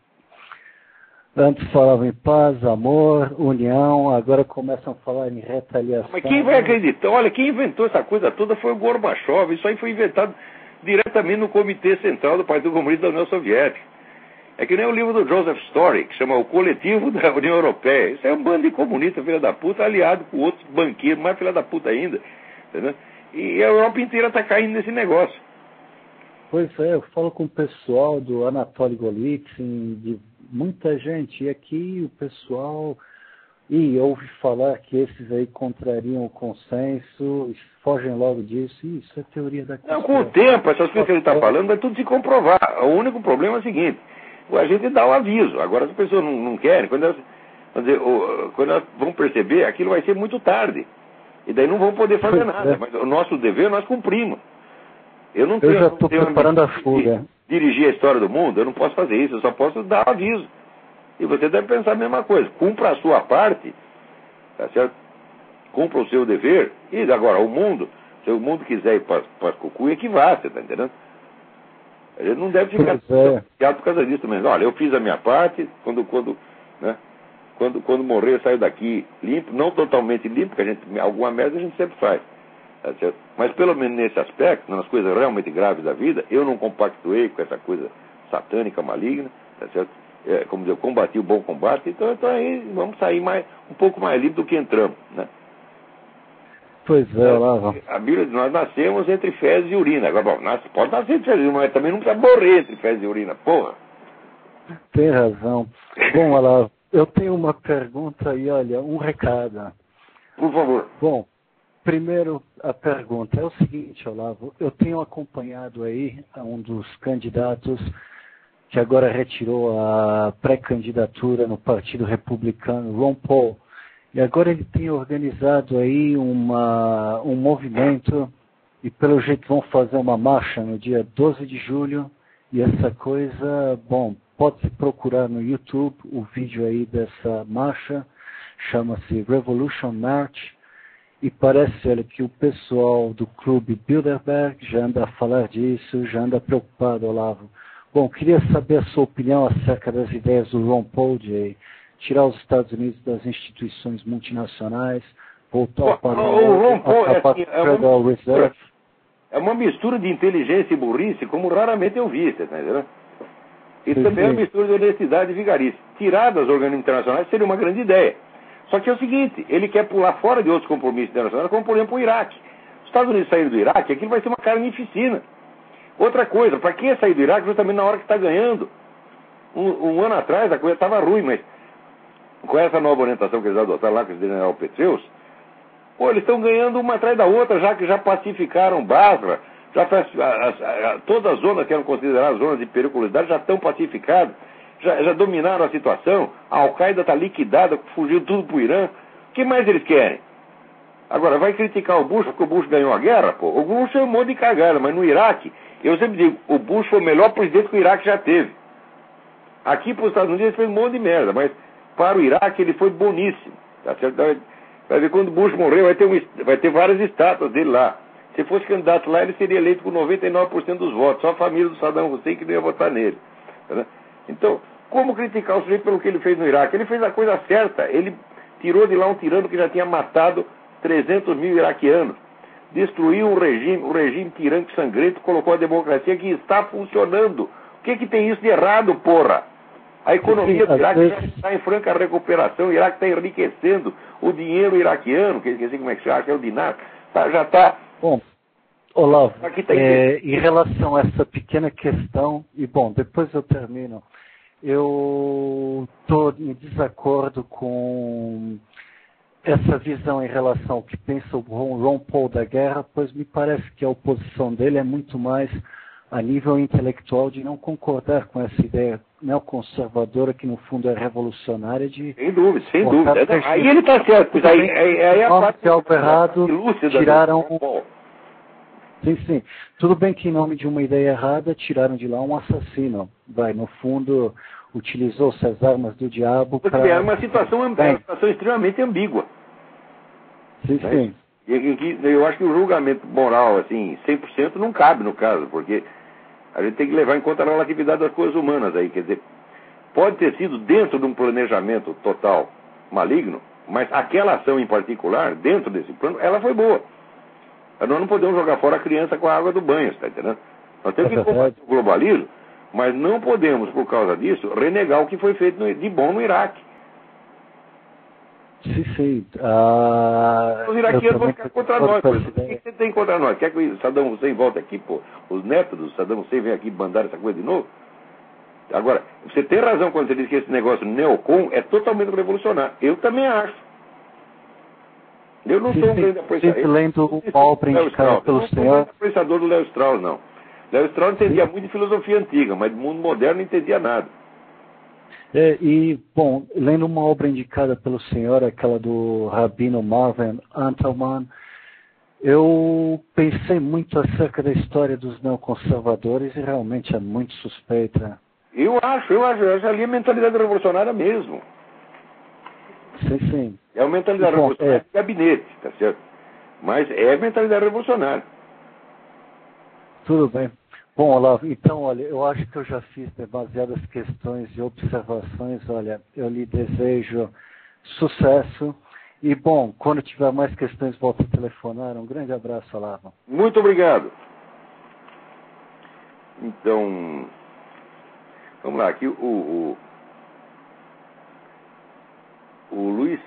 [SPEAKER 4] Antes falavam em paz, amor, união, agora começam a falar em retaliação.
[SPEAKER 2] Mas quem vai acreditar? Olha, quem inventou essa coisa toda foi o Gorbachev, isso aí foi inventado diretamente no Comitê Central do Partido Comunista da União Soviética. É que nem o livro do Joseph Story, que chama O Coletivo da União Europeia. Isso é um bando de comunistas, filha da puta, aliado com outros banqueiros, mais filha da puta ainda. Entendeu? E a Europa inteira está caindo nesse negócio.
[SPEAKER 4] Pois é, eu falo com o pessoal do Anatoly Golitsyn, de muita gente, e aqui o pessoal, e ouve falar que esses aí contrariam o consenso, fogem logo disso, e isso é teoria da
[SPEAKER 2] conspiração. Não, com o tempo, essas coisas que ele está falando, vai tudo se comprovar. O único problema é o seguinte, a gente dá o aviso, agora as pessoas não, não querem, quando elas, dizer, quando elas vão perceber, aquilo vai ser muito tarde, e daí não vão poder fazer pois nada, é. Mas o nosso dever nós cumprimos. Eu não tenho,
[SPEAKER 4] eu já estou preparando a fuga.
[SPEAKER 2] Dirigir a história do mundo, eu não posso fazer isso, eu só posso dar aviso. E você deve pensar a mesma coisa. Cumpra a sua parte, tá certo? Cumpra o seu dever. E agora, o mundo, se o mundo quiser ir para as cucuia, que vá, você está entendendo? A gente não deve ficar chateado é. por causa disso também. Olha, eu fiz a minha parte, quando, quando, né, quando, quando morrer, eu saio daqui limpo, não totalmente limpo, porque a gente, alguma merda a gente sempre faz. Tá certo? Mas pelo menos nesse aspecto, nas coisas realmente graves da vida, eu não compactuei com essa coisa satânica, maligna, tá certo? É, como dizer, eu combati o bom combate, então, então aí vamos sair mais, um pouco mais livre do que entramos, né?
[SPEAKER 4] Pois é, Olavo.
[SPEAKER 2] A Bíblia diz, nós nascemos entre fezes e urina. Agora, bom, nasce, pode nascer entre fezes e urina, mas também não precisa morrer entre fezes e urina, porra.
[SPEAKER 4] Tem razão. Bom, Olavo, eu tenho uma pergunta e, olha, um recado.
[SPEAKER 2] Por favor.
[SPEAKER 4] Bom, primeiro, a pergunta é o seguinte, Olavo, eu tenho acompanhado aí um dos candidatos que agora retirou a pré-candidatura no Partido Republicano, Ron Paul, e agora ele tem organizado aí uma, um movimento e pelo jeito vão fazer uma marcha no dia doze de julho e essa coisa, bom, pode-se procurar no YouTube o vídeo aí dessa marcha, chama-se Revolution March. E parece, olha, que o pessoal do clube Bilderberg já anda a falar disso, já anda preocupado, Olavo. Bom, queria saber a sua opinião acerca das ideias do Ron Paul de tirar os Estados Unidos das instituições multinacionais, voltar para
[SPEAKER 2] o Ron Paul é, assim, é,
[SPEAKER 4] uma
[SPEAKER 2] mistura, é uma mistura de inteligência e burrice, como raramente eu vi, tá entendendo? E sim, também sim. É uma mistura de honestidade e vigarice. Tirar das organizações internacionais seria uma grande ideia. Só que é o seguinte, ele quer pular fora de outros compromissos internacionais, como por exemplo o Iraque. Os Estados Unidos saírem do Iraque, aquilo vai ser uma carnificina. Outra coisa, para quem sair do Iraque justamente na hora que está ganhando? Um, um ano atrás a coisa estava ruim, mas com essa nova orientação que eles adotaram lá com o general Petraeus, pô, eles estão ganhando uma atrás da outra, já que já pacificaram Basra, já as, as, todas as zonas que eram consideradas zonas de periculosidade já estão pacificadas. Já, já dominaram a situação, a Al-Qaeda está liquidada, fugiu tudo para o Irã. O que mais eles querem? Agora, vai criticar o Bush porque o Bush ganhou a guerra? Pô? O Bush é um monte de cagada, mas no Iraque, eu sempre digo, o Bush foi o melhor presidente que o Iraque já teve. Aqui para os Estados Unidos ele fez um monte de merda, mas para o Iraque ele foi boníssimo. Tá certo? Vai ver, quando o Bush morreu, vai ter, um, vai ter várias estátuas dele lá. Se fosse candidato lá, ele seria eleito com noventa e nove por cento dos votos. Só a família do Saddam Hussein que não ia votar nele. Tá? Então, como criticar o sujeito pelo que ele fez no Iraque? Ele fez a coisa certa. Ele tirou de lá um tirano que já tinha matado trezentos mil iraquianos. Destruiu o regime, o regime tirânico sangrento, colocou a democracia que está funcionando. O que que tem isso de errado, porra? A economia do Iraque já está em franca recuperação, o Iraque está enriquecendo. O dinheiro iraquiano, que esqueci como é que se chama, é o dinar, tá, já está...
[SPEAKER 4] Bom, Olavo, tá é, em relação a essa pequena questão, e bom, depois eu termino, eu estou em desacordo com essa visão em relação ao que pensa o Ron Paul da guerra, pois me parece que a oposição dele é muito mais a nível intelectual de não concordar com essa ideia neoconservadora que no fundo é revolucionária de...
[SPEAKER 2] Sem dúvida, sem dúvida. Aí ele está certo, pois aí, aí, aí a parte
[SPEAKER 4] errado, tiraram... Sim, sim. Tudo bem que em nome de uma ideia errada tiraram de lá um assassino. Vai, no fundo, utilizou-se as armas do diabo para...
[SPEAKER 2] É uma situação, é uma situação extremamente ambígua.
[SPEAKER 4] Sim, né? Sim.
[SPEAKER 2] E, e, eu acho que o julgamento moral, assim, cem por cento não cabe no caso, porque a gente tem que levar em conta a relatividade das coisas humanas aí. Quer dizer, pode ter sido dentro de um planejamento total maligno, mas aquela ação em particular, dentro desse plano, ela foi boa. Nós não podemos jogar fora a criança com a água do banho, está entendendo? Nós temos que combater o globalismo, mas não podemos, por causa disso, renegar o que foi feito no, de bom no Iraque.
[SPEAKER 4] Sim, sim. Uh,
[SPEAKER 2] os iraquianos vão ficar contra nós. Por exemplo, o que você tem contra nós? Quer que o Saddam Hussein volte aqui, pô? Os netos do Saddam Hussein vêm aqui mandar essa coisa de novo? Agora, você tem razão quando você diz que esse negócio neocon é totalmente revolucionário. Eu também acho. Eu não sou um grande apreciador.
[SPEAKER 4] Sempre lendo o obra indicada pelo senhor. Eu não sou um
[SPEAKER 2] apreciador do Léo Strauss, não. Léo Strauss entendia muito de filosofia antiga, mas do mundo moderno não entendia nada.
[SPEAKER 4] É, e, bom, lendo uma obra indicada pelo senhor, aquela do Rabino Marvin Antelman, eu pensei muito acerca da história dos neoconservadores e realmente é muito suspeita.
[SPEAKER 2] Eu acho, eu acho, eu acho ali a mentalidade revolucionária mesmo.
[SPEAKER 4] Sim, sim.
[SPEAKER 2] É uma mentalidade bom, revolucionária é... de gabinete, tá certo? Mas é a mentalidade revolucionária.
[SPEAKER 4] Tudo bem. Bom, Olavo, então, olha, eu acho que eu já fiz demasiadas questões e observações. Olha, eu lhe desejo sucesso. E, bom, quando tiver mais questões, volte a telefonar. Um grande abraço, Olavo.
[SPEAKER 2] Muito obrigado. Então, vamos lá. Aqui o, o, o Luiz...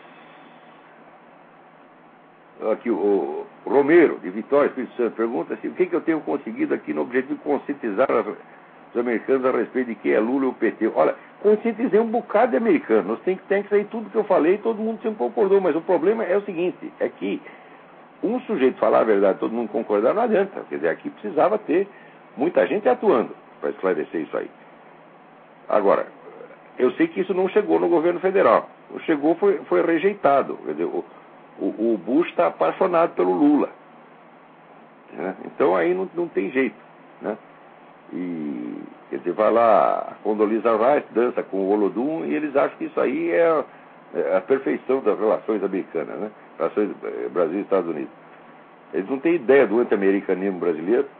[SPEAKER 2] Aqui o Romero, de Vitória, Espírito Santo, pergunta assim, o que, que eu tenho conseguido aqui no objetivo de conscientizar os americanos a respeito de quem é Lula e o P T. Olha, conscientizei um bocado de americanos. Nos think tanks aí, tudo que eu falei, todo mundo sempre concordou. Mas o problema é o seguinte, é que um sujeito falar a verdade, todo mundo concordar, não adianta. Quer dizer, aqui precisava ter muita gente atuando para esclarecer isso aí. Agora, eu sei que isso não chegou no governo federal. O chegou foi, foi rejeitado. Quer dizer, o O, o Bush está apaixonado pelo Lula. Né? Então aí não, não tem jeito. Né? E, quer dizer, vai lá a Condoleezza Rice, dança com o Olodum, e eles acham que isso aí é, é a perfeição das relações americanas, né? Relações Brasil e Estados Unidos. Eles não têm ideia do anti-americanismo brasileiro,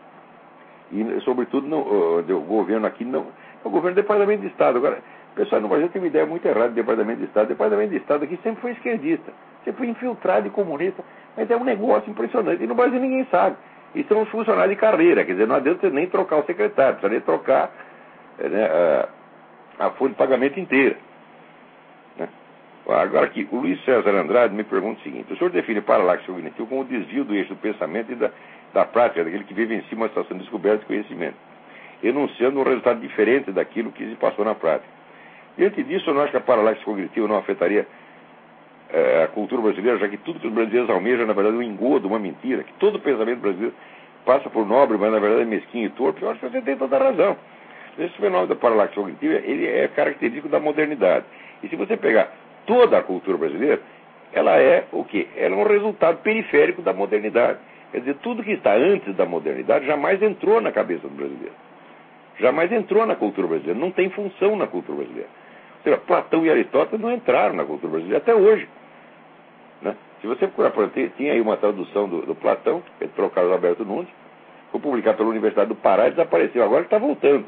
[SPEAKER 2] e, sobretudo, não, o, o governo aqui não. É o governo do Departamento de Estado. Agora, o pessoal no Brasil tem uma ideia muito errada do Departamento de Estado. O Departamento de Estado aqui sempre foi esquerdista, sempre foi infiltrado e comunista, mas é um negócio impressionante. E no Brasil ninguém sabe. E são os funcionários de carreira, quer dizer, não adianta nem trocar o secretário, precisa nem trocar né, a, a folha de pagamento inteira. Né? Agora aqui, o Luiz César Andrade me pergunta o seguinte: o senhor define paralaxe cognitivo como o desvio do eixo do pensamento e da, da prática, daquele que vive em cima da situação de descoberta e conhecimento, enunciando um resultado diferente daquilo que se passou na prática. Diante disso, eu não acho que a paralaxe cognitiva não afetaria é, a cultura brasileira, já que tudo que os brasileiros almejam, na verdade, é um engodo, uma mentira, que todo pensamento brasileiro passa por nobre, mas na verdade é mesquinho e torpe. Eu acho que você tem toda a razão. Esse fenômeno da paralaxe cognitiva, ele é característico da modernidade. E se você pegar toda a cultura brasileira, ela é o quê? Ela é um resultado periférico da modernidade. Quer dizer, tudo que está antes da modernidade jamais entrou na cabeça do brasileiro. Jamais entrou na cultura brasileira. Não tem função na cultura brasileira. Ou seja, Platão e Aristóteles não entraram na cultura brasileira até hoje. Né? Se você procurar, por exemplo, tinha aí uma tradução do, do Platão, que é do Carlos Alberto Nunes, foi publicado pela Universidade do Pará e desapareceu. Agora está voltando.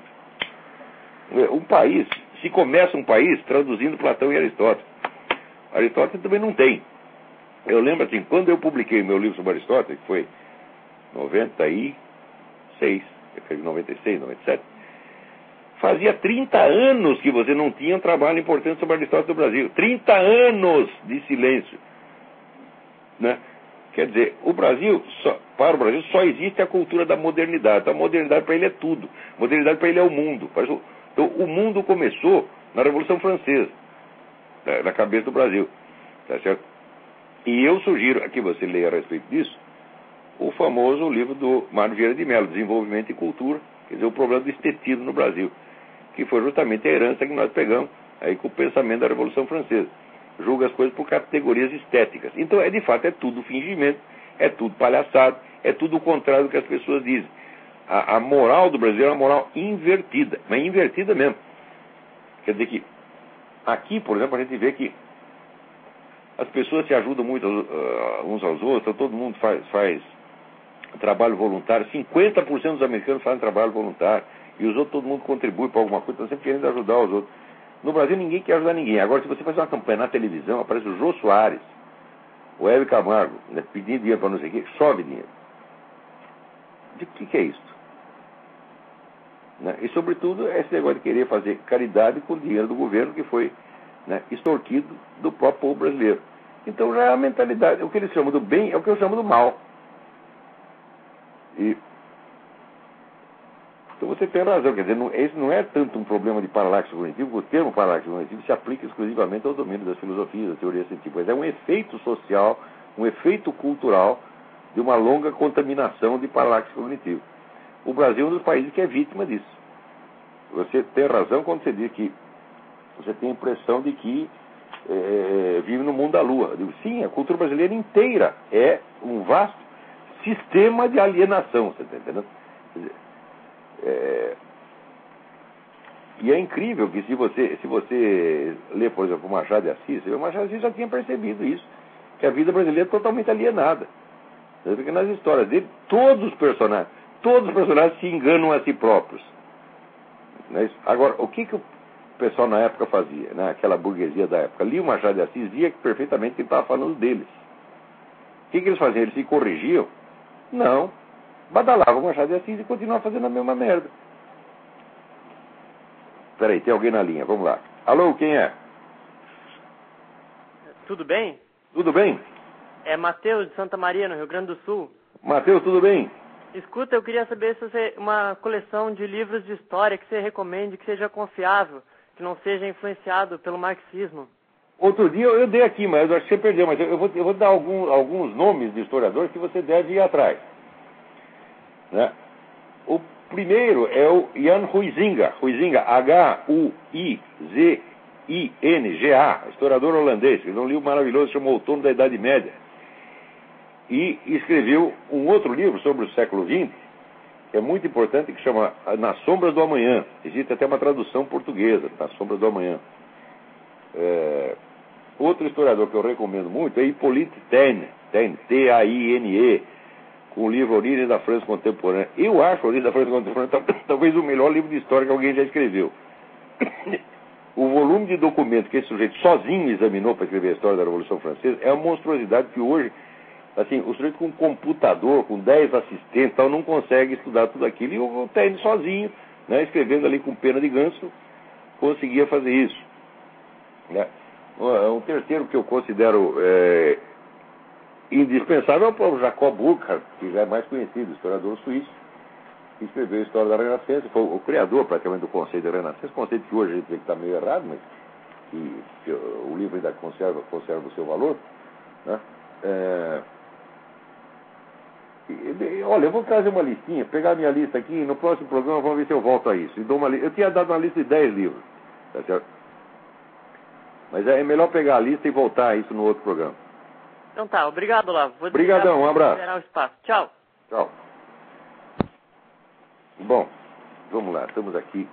[SPEAKER 2] Um país, se começa um país traduzindo Platão e Aristóteles. Aristóteles também não tem. Eu lembro assim, quando eu publiquei meu livro sobre Aristóteles, que foi em noventa e seis, noventa e seis, noventa e sete, fazia trinta anos que você não tinha um trabalho importante sobre Aristóteles no Brasil. trinta anos de silêncio. Né? Quer dizer, o Brasil, só, para o Brasil, só existe a cultura da modernidade. Então, a modernidade para ele é tudo. A modernidade para ele é o mundo. Então, o mundo começou na Revolução Francesa, na cabeça do Brasil. Tá certo? E eu sugiro que você leia a respeito disso o famoso livro do Mário Vieira de Mello, Desenvolvimento e Cultura, quer dizer, o problema do estetismo no Brasil, que foi justamente a herança que nós pegamos aí com o pensamento da Revolução Francesa. Julga as coisas por categorias estéticas. Então, é de fato, é tudo fingimento, é tudo palhaçada, é tudo o contrário do que as pessoas dizem. A, a moral do brasileiro é uma moral invertida, mas invertida mesmo. Quer dizer que, aqui, por exemplo, a gente vê que as pessoas se ajudam muito uh, uns aos outros, então todo mundo faz, faz trabalho voluntário. cinquenta por cento dos americanos fazem trabalho voluntário, e os outros, todo mundo contribui para alguma coisa, estão sempre querendo ajudar os outros. No Brasil, ninguém quer ajudar ninguém. Agora, se você faz uma campanha na televisão, aparece o Jô Soares, o Hélio Camargo, né, pedindo dinheiro para não sei o quê, chove dinheiro. De que que é isso? Né? E, sobretudo, esse negócio de querer fazer caridade com o dinheiro do governo que foi, né, extorquido do próprio povo brasileiro. Então, já é a mentalidade. O que eles chamam do bem é o que eu chamo do mal. E, então, você tem razão. Quer dizer, não, esse não é tanto um problema de paralaxe cognitivo, o termo paralaxe cognitivo se aplica exclusivamente ao domínio das filosofias, da teoria científica. Mas é um efeito social, um efeito cultural de uma longa contaminação de paralaxe cognitivo. O Brasil é um dos países que é vítima disso. Você tem razão quando você diz que você tem a impressão de que é, vive no mundo da lua. Eu digo, sim, a cultura brasileira inteira é um vasto sistema de alienação, você está entendendo? Quer dizer, é... E é incrível que se você, se você lê, por exemplo, o Machado de Assis, o Machado de Assis já tinha percebido isso, que a vida brasileira é totalmente alienada. Porque nas histórias dele, todos os personagens, todos os personagens se enganam a si próprios. Não é isso? Agora, o que, que o pessoal na época fazia, né? Aquela burguesia da época? Lia o Machado de Assis, via que perfeitamente que ele estava falando deles. O que, que eles faziam? Eles se corrigiam? Não. Badalavam o Machado de Assis e continuavam fazendo a mesma merda. Peraí, tem alguém na linha, vamos lá. Alô, quem é?
[SPEAKER 5] Tudo bem?
[SPEAKER 2] Tudo bem?
[SPEAKER 5] É Matheus, de Santa Maria, no Rio Grande do Sul.
[SPEAKER 2] Matheus, tudo bem?
[SPEAKER 5] Escuta, eu queria saber se você uma coleção de livros de história que você recomende, que seja confiável, que não seja influenciado pelo marxismo.
[SPEAKER 2] Outro dia eu dei aqui, mas eu acho que você perdeu, mas eu vou, eu vou dar algum, alguns nomes de historiadores que você deve ir atrás. Né? O primeiro é o Jan Huizinga, Huizinga, H U I Z I N G A, historiador holandês, que é um livro maravilhoso, chamou Outono da Idade Média. E escreveu um outro livro sobre o século vinte, que é muito importante, que chama Nas Sombras do Amanhã. Existe até uma tradução portuguesa, Nas Sombras do Amanhã. É... Outro historiador que eu recomendo muito é Hippolyte Taine, T A I N E, com o livro Origem da França Contemporânea. Eu acho a Origem da França Contemporânea talvez o melhor livro de história que alguém já escreveu. O volume de documentos que esse sujeito sozinho examinou para escrever a história da Revolução Francesa é uma monstruosidade que hoje, assim, o sujeito com um computador, com dez assistentes, tal, não consegue estudar tudo aquilo. E o Taine sozinho, né, escrevendo ali com pena de ganso, conseguia fazer isso. Né? Um terceiro que eu considero é, indispensável é o próprio Jacob Burckhardt, que já é mais conhecido, historiador suíço, que escreveu a história da Renascença, foi o criador praticamente do conceito da Renascença, conceito que hoje a gente vê que está meio errado, mas que, que o livro ainda conserva, conserva o seu valor. Né? É, e, olha, eu vou trazer uma listinha, pegar a minha lista aqui, no próximo programa vamos ver se eu volto a isso. E dou uma li... Eu tinha dado uma lista de dez livros, tá certo? Mas é melhor pegar a lista e voltar a isso no outro programa.
[SPEAKER 5] Então tá, obrigado, Olavo. Vou
[SPEAKER 2] Obrigadão, um abraço.
[SPEAKER 5] Liberar o espaço. Tchau.
[SPEAKER 2] Tchau. Bom, vamos lá, estamos aqui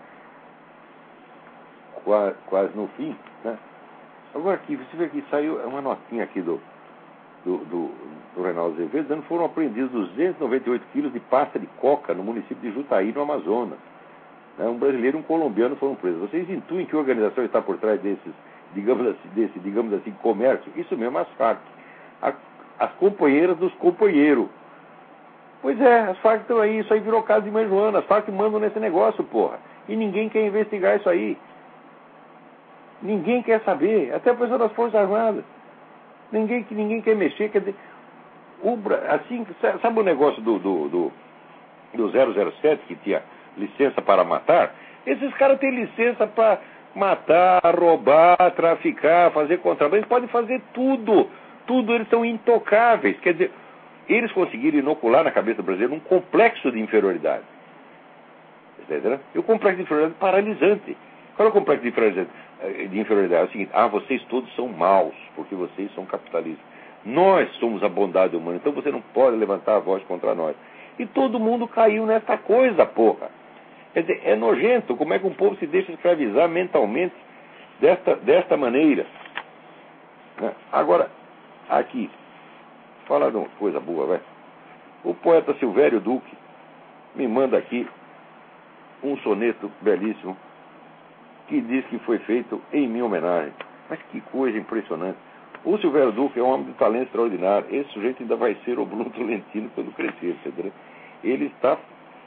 [SPEAKER 2] quase, quase no fim, né? Agora aqui, você vê que saiu uma notinha aqui do, do, do, do Reinaldo Azevedo, dando foram apreendidos duzentos e noventa e oito quilos de pasta de coca no município de Jutaí, no Amazonas. Né? Um brasileiro e um colombiano foram presos. Vocês intuem que organização está por trás desses, digamos assim, desse, digamos assim, comércio? Isso mesmo, as Farc. A, as companheiras dos companheiros. Pois é, as Farc estão aí, isso aí virou caso de Mãe Joana, as Farc mandam nesse negócio, porra. E ninguém quer investigar isso aí. Ninguém quer saber, até a pessoa das Forças Armadas. Ninguém, ninguém quer mexer, quer dizer, o, assim, sabe o negócio do, do, do, do zero zero sete, que tinha licença para matar? Esses caras têm licença para matar, roubar, traficar, fazer contrabando, eles podem fazer tudo, tudo, eles são intocáveis, quer dizer, eles conseguiram inocular na cabeça do brasileiro um complexo de inferioridade. Entendeu? E o complexo de inferioridade é paralisante. Qual é o complexo de inferioridade? de inferioridade? É o seguinte: ah, vocês todos são maus, porque vocês são capitalistas. Nós somos a bondade humana, então você não pode levantar a voz contra nós. E todo mundo caiu nessa coisa, porra. Quer dizer, é nojento como é que um povo se deixa escravizar mentalmente desta, desta maneira. Né? Agora, aqui, falar de uma coisa boa, vai. O poeta Silvério Duque me manda aqui um soneto belíssimo que diz que foi feito em minha homenagem. Mas que coisa impressionante. O Silvério Duque é um homem de talento extraordinário. Esse sujeito ainda vai ser o Bruno Tolentino quando crescer, entendeu? Ele está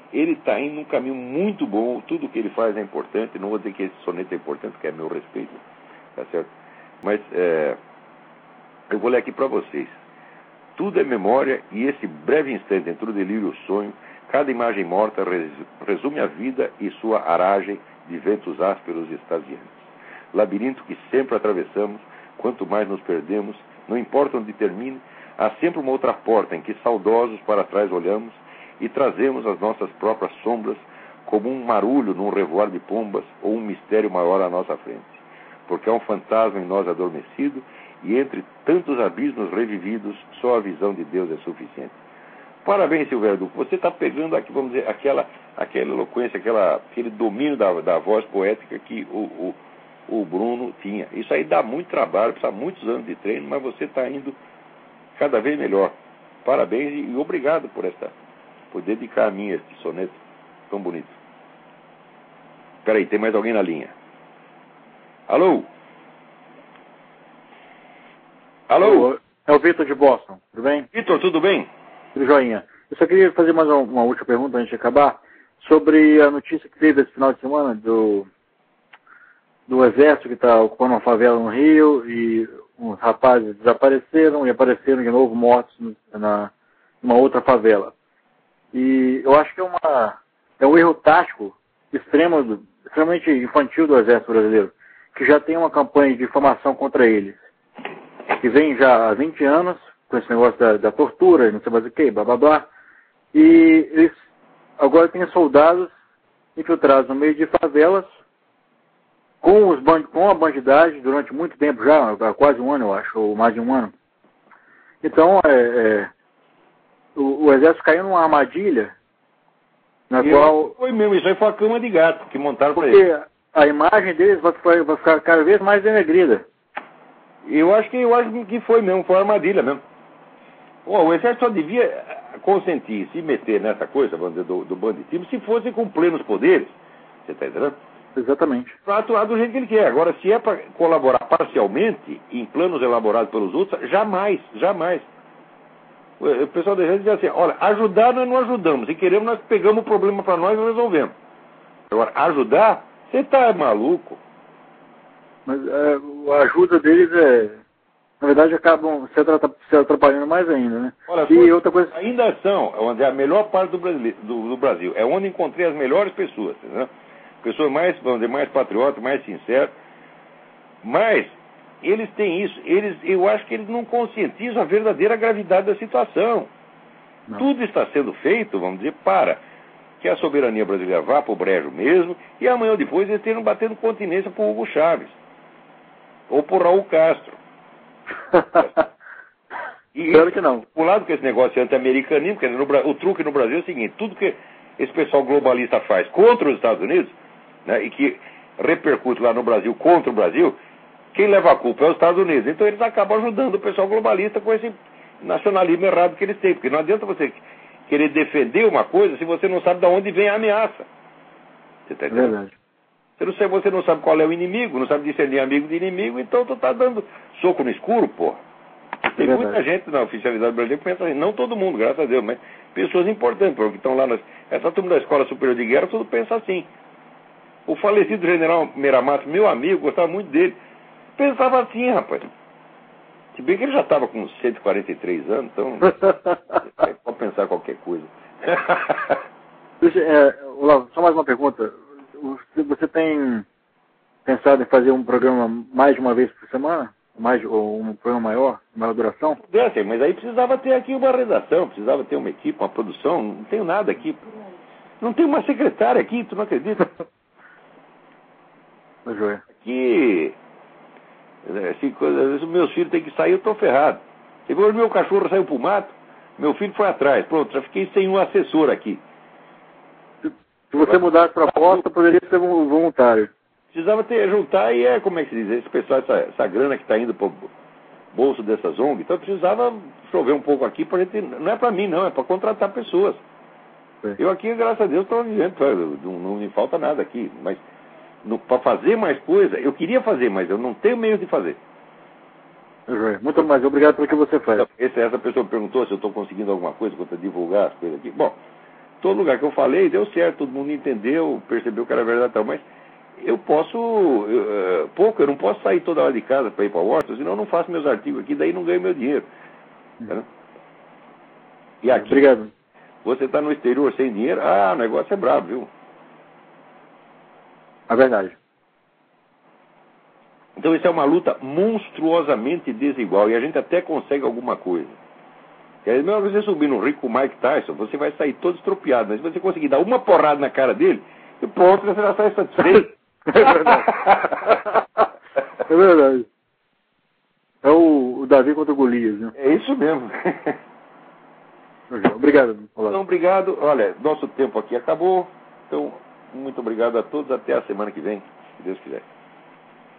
[SPEAKER 2] ele está indo num caminho muito bom, tudo que ele faz é importante, não vou dizer que esse soneto é importante, porque é meu respeito, tá certo? Mas é, eu vou ler aqui para vocês. Tudo é memória e esse breve instante entre o delírio e o sonho, cada imagem morta resume a vida e sua aragem de ventos ásperos e extasiantes. Labirinto que sempre atravessamos, quanto mais nos perdemos, não importa onde termine, há sempre uma outra porta em que saudosos para trás olhamos e trazemos as nossas próprias sombras como um marulho num revoar de pombas ou um mistério maior à nossa frente. Porque há um fantasma em nós adormecido e entre tantos abismos revividos, só a visão de Deus é suficiente. Parabéns, Silvério Duque. Você está pegando aqui, vamos dizer, aquela, aquela eloquência, aquela, aquele domínio da, da voz poética que o, o, o Bruno tinha. Isso aí dá muito trabalho, precisa muitos anos de treino, mas você está indo cada vez melhor. Parabéns e, e obrigado por esta, por dedicar a mim este soneto tão bonito. Espera aí, tem mais alguém na linha? Alô? Alô?
[SPEAKER 6] É o Vitor de Boston, tudo bem?
[SPEAKER 2] Vitor, tudo bem?
[SPEAKER 6] Tudo joinha. Eu só queria fazer mais uma, uma última pergunta antes de acabar, sobre a notícia que teve esse final de semana do, do exército que está ocupando uma favela no Rio e uns rapazes desapareceram e apareceram de novo mortos na, numa outra favela. E eu acho que é, uma, é um erro tático extremo, extremamente infantil do exército brasileiro, que já tem uma campanha de difamação contra eles, que vem já há vinte anos, com esse negócio da, da tortura, não sei mais o que, blá blá blá, e eles agora têm soldados infiltrados no meio de favelas, com, os band, com a bandidagem durante muito tempo já, há quase um ano eu acho, ou mais de um ano. Então, é, é, o, o exército caiu numa armadilha, na
[SPEAKER 2] e
[SPEAKER 6] qual...
[SPEAKER 2] Foi mesmo, isso aí foi a cama de gato que montaram para ele.
[SPEAKER 6] Porque a imagem deles vai ficar, vai ficar cada vez mais denegrida.
[SPEAKER 2] Eu acho que eu acho que foi mesmo, foi uma armadilha mesmo. Bom, o exército só devia consentir, se meter nessa coisa, vamos dizer, do, do banditismo, se fosse com plenos poderes. Você está entendendo?
[SPEAKER 6] Exatamente.
[SPEAKER 2] Para atuar do jeito que ele quer. Agora, se é para colaborar parcialmente em planos elaborados pelos outros, jamais, jamais. O pessoal do exército diz assim, olha, ajudar nós não ajudamos. Se queremos, nós pegamos o problema para nós e resolvemos. Agora, ajudar, você está maluco.
[SPEAKER 6] Mas é, a ajuda deles é... Na verdade, acabam se atrapalhando mais ainda, né?
[SPEAKER 2] Olha,
[SPEAKER 6] e outra coisa...
[SPEAKER 2] Ainda são, onde é a melhor parte do, do, do Brasil. É onde encontrei as melhores pessoas, né? Pessoas mais, vamos dizer, mais patriotas, mais sinceras. Mas eles têm isso. Eles, eu acho que eles não conscientizam a verdadeira gravidade da situação. Não. Tudo está sendo feito, vamos dizer, para que a soberania brasileira vá para o brejo mesmo e amanhã ou depois eles estejam batendo continência para o Hugo Chávez. Ou por Raul Castro. E
[SPEAKER 6] claro que não.
[SPEAKER 2] Por lado que esse negócio anti-americanismo, quer dizer, no, o truque no Brasil é o seguinte, tudo que esse pessoal globalista faz contra os Estados Unidos, né, e que repercute lá no Brasil contra o Brasil, quem leva a culpa é os Estados Unidos. Então eles acabam ajudando o pessoal globalista com esse nacionalismo errado que eles têm, porque não adianta você querer defender uma coisa se você não sabe de onde vem a ameaça. Você está entendendo?
[SPEAKER 6] Verdade.
[SPEAKER 2] Você não, sabe, você não sabe qual é o inimigo, não sabe discernir amigo de inimigo, então tu tá dando soco no escuro, porra. Tem é muita gente na oficialidade brasileira que pensa assim, não todo mundo, graças a Deus, mas pessoas importantes, porque estão lá, nas, essa turma da Escola Superior de Guerra, tudo pensa assim. O falecido general Meiramato, meu amigo, gostava muito dele, pensava assim, rapaz. Se bem que ele já estava com cento e quarenta e três anos, então pode pensar qualquer coisa.
[SPEAKER 6] é, Olavo, só mais uma pergunta. Você tem pensado em fazer um programa mais de uma vez por semana? Mais, ou um programa maior, maior duração?
[SPEAKER 2] Pudesse, mas aí precisava ter aqui uma redação, precisava ter uma equipe, uma produção, não tenho nada aqui. Não tem uma secretária aqui, tu não acredita? Aqui, assim, às vezes os meus filhos têm que sair, eu estou ferrado. Depois meu cachorro saiu pro mato, meu filho foi atrás. Pronto, já fiquei sem um assessor aqui.
[SPEAKER 6] Se você mudar a proposta, poderia ser um voluntário.
[SPEAKER 2] Precisava ter, juntar e é, como é que se diz, esse pessoal, essa, essa grana que está indo para o bolso dessas O N G, então precisava chover um pouco aqui para gente, não é para mim não, é para contratar pessoas. Sim. Eu aqui, graças a Deus, estou vivendo, não, não me falta nada aqui, mas para fazer mais coisa, eu queria fazer, mas eu não tenho meio de fazer.
[SPEAKER 6] Muito mais, obrigado pelo que você faz.
[SPEAKER 2] Essa, essa pessoa perguntou se eu estou conseguindo alguma coisa para divulgar as coisas aqui. Bom, todo lugar que eu falei deu certo, todo mundo entendeu, percebeu que era verdade e tal, mas eu posso, uh, pouco, eu não posso sair toda hora de casa para ir para Washington, senão eu não faço meus artigos aqui, daí não ganho meu dinheiro. Tá? E aqui,
[SPEAKER 6] obrigado.
[SPEAKER 2] Você está no exterior sem dinheiro, ah, o negócio é brabo, viu?
[SPEAKER 6] É verdade.
[SPEAKER 2] Então isso é uma luta monstruosamente desigual, e a gente até consegue alguma coisa. Quer dizer, mesmo você subir no ringue com o Mike Tyson, você vai sair todo estropiado, mas se você conseguir dar uma porrada na cara dele, e pronto, você já sai satisfeito.
[SPEAKER 6] É verdade. É verdade. É o, o Davi contra o Golias, né?
[SPEAKER 2] É isso mesmo.
[SPEAKER 6] Obrigado. Olá.
[SPEAKER 2] Então, obrigado. Olha, nosso tempo aqui acabou. Então, muito obrigado a todos. Até a semana que vem, se Deus quiser.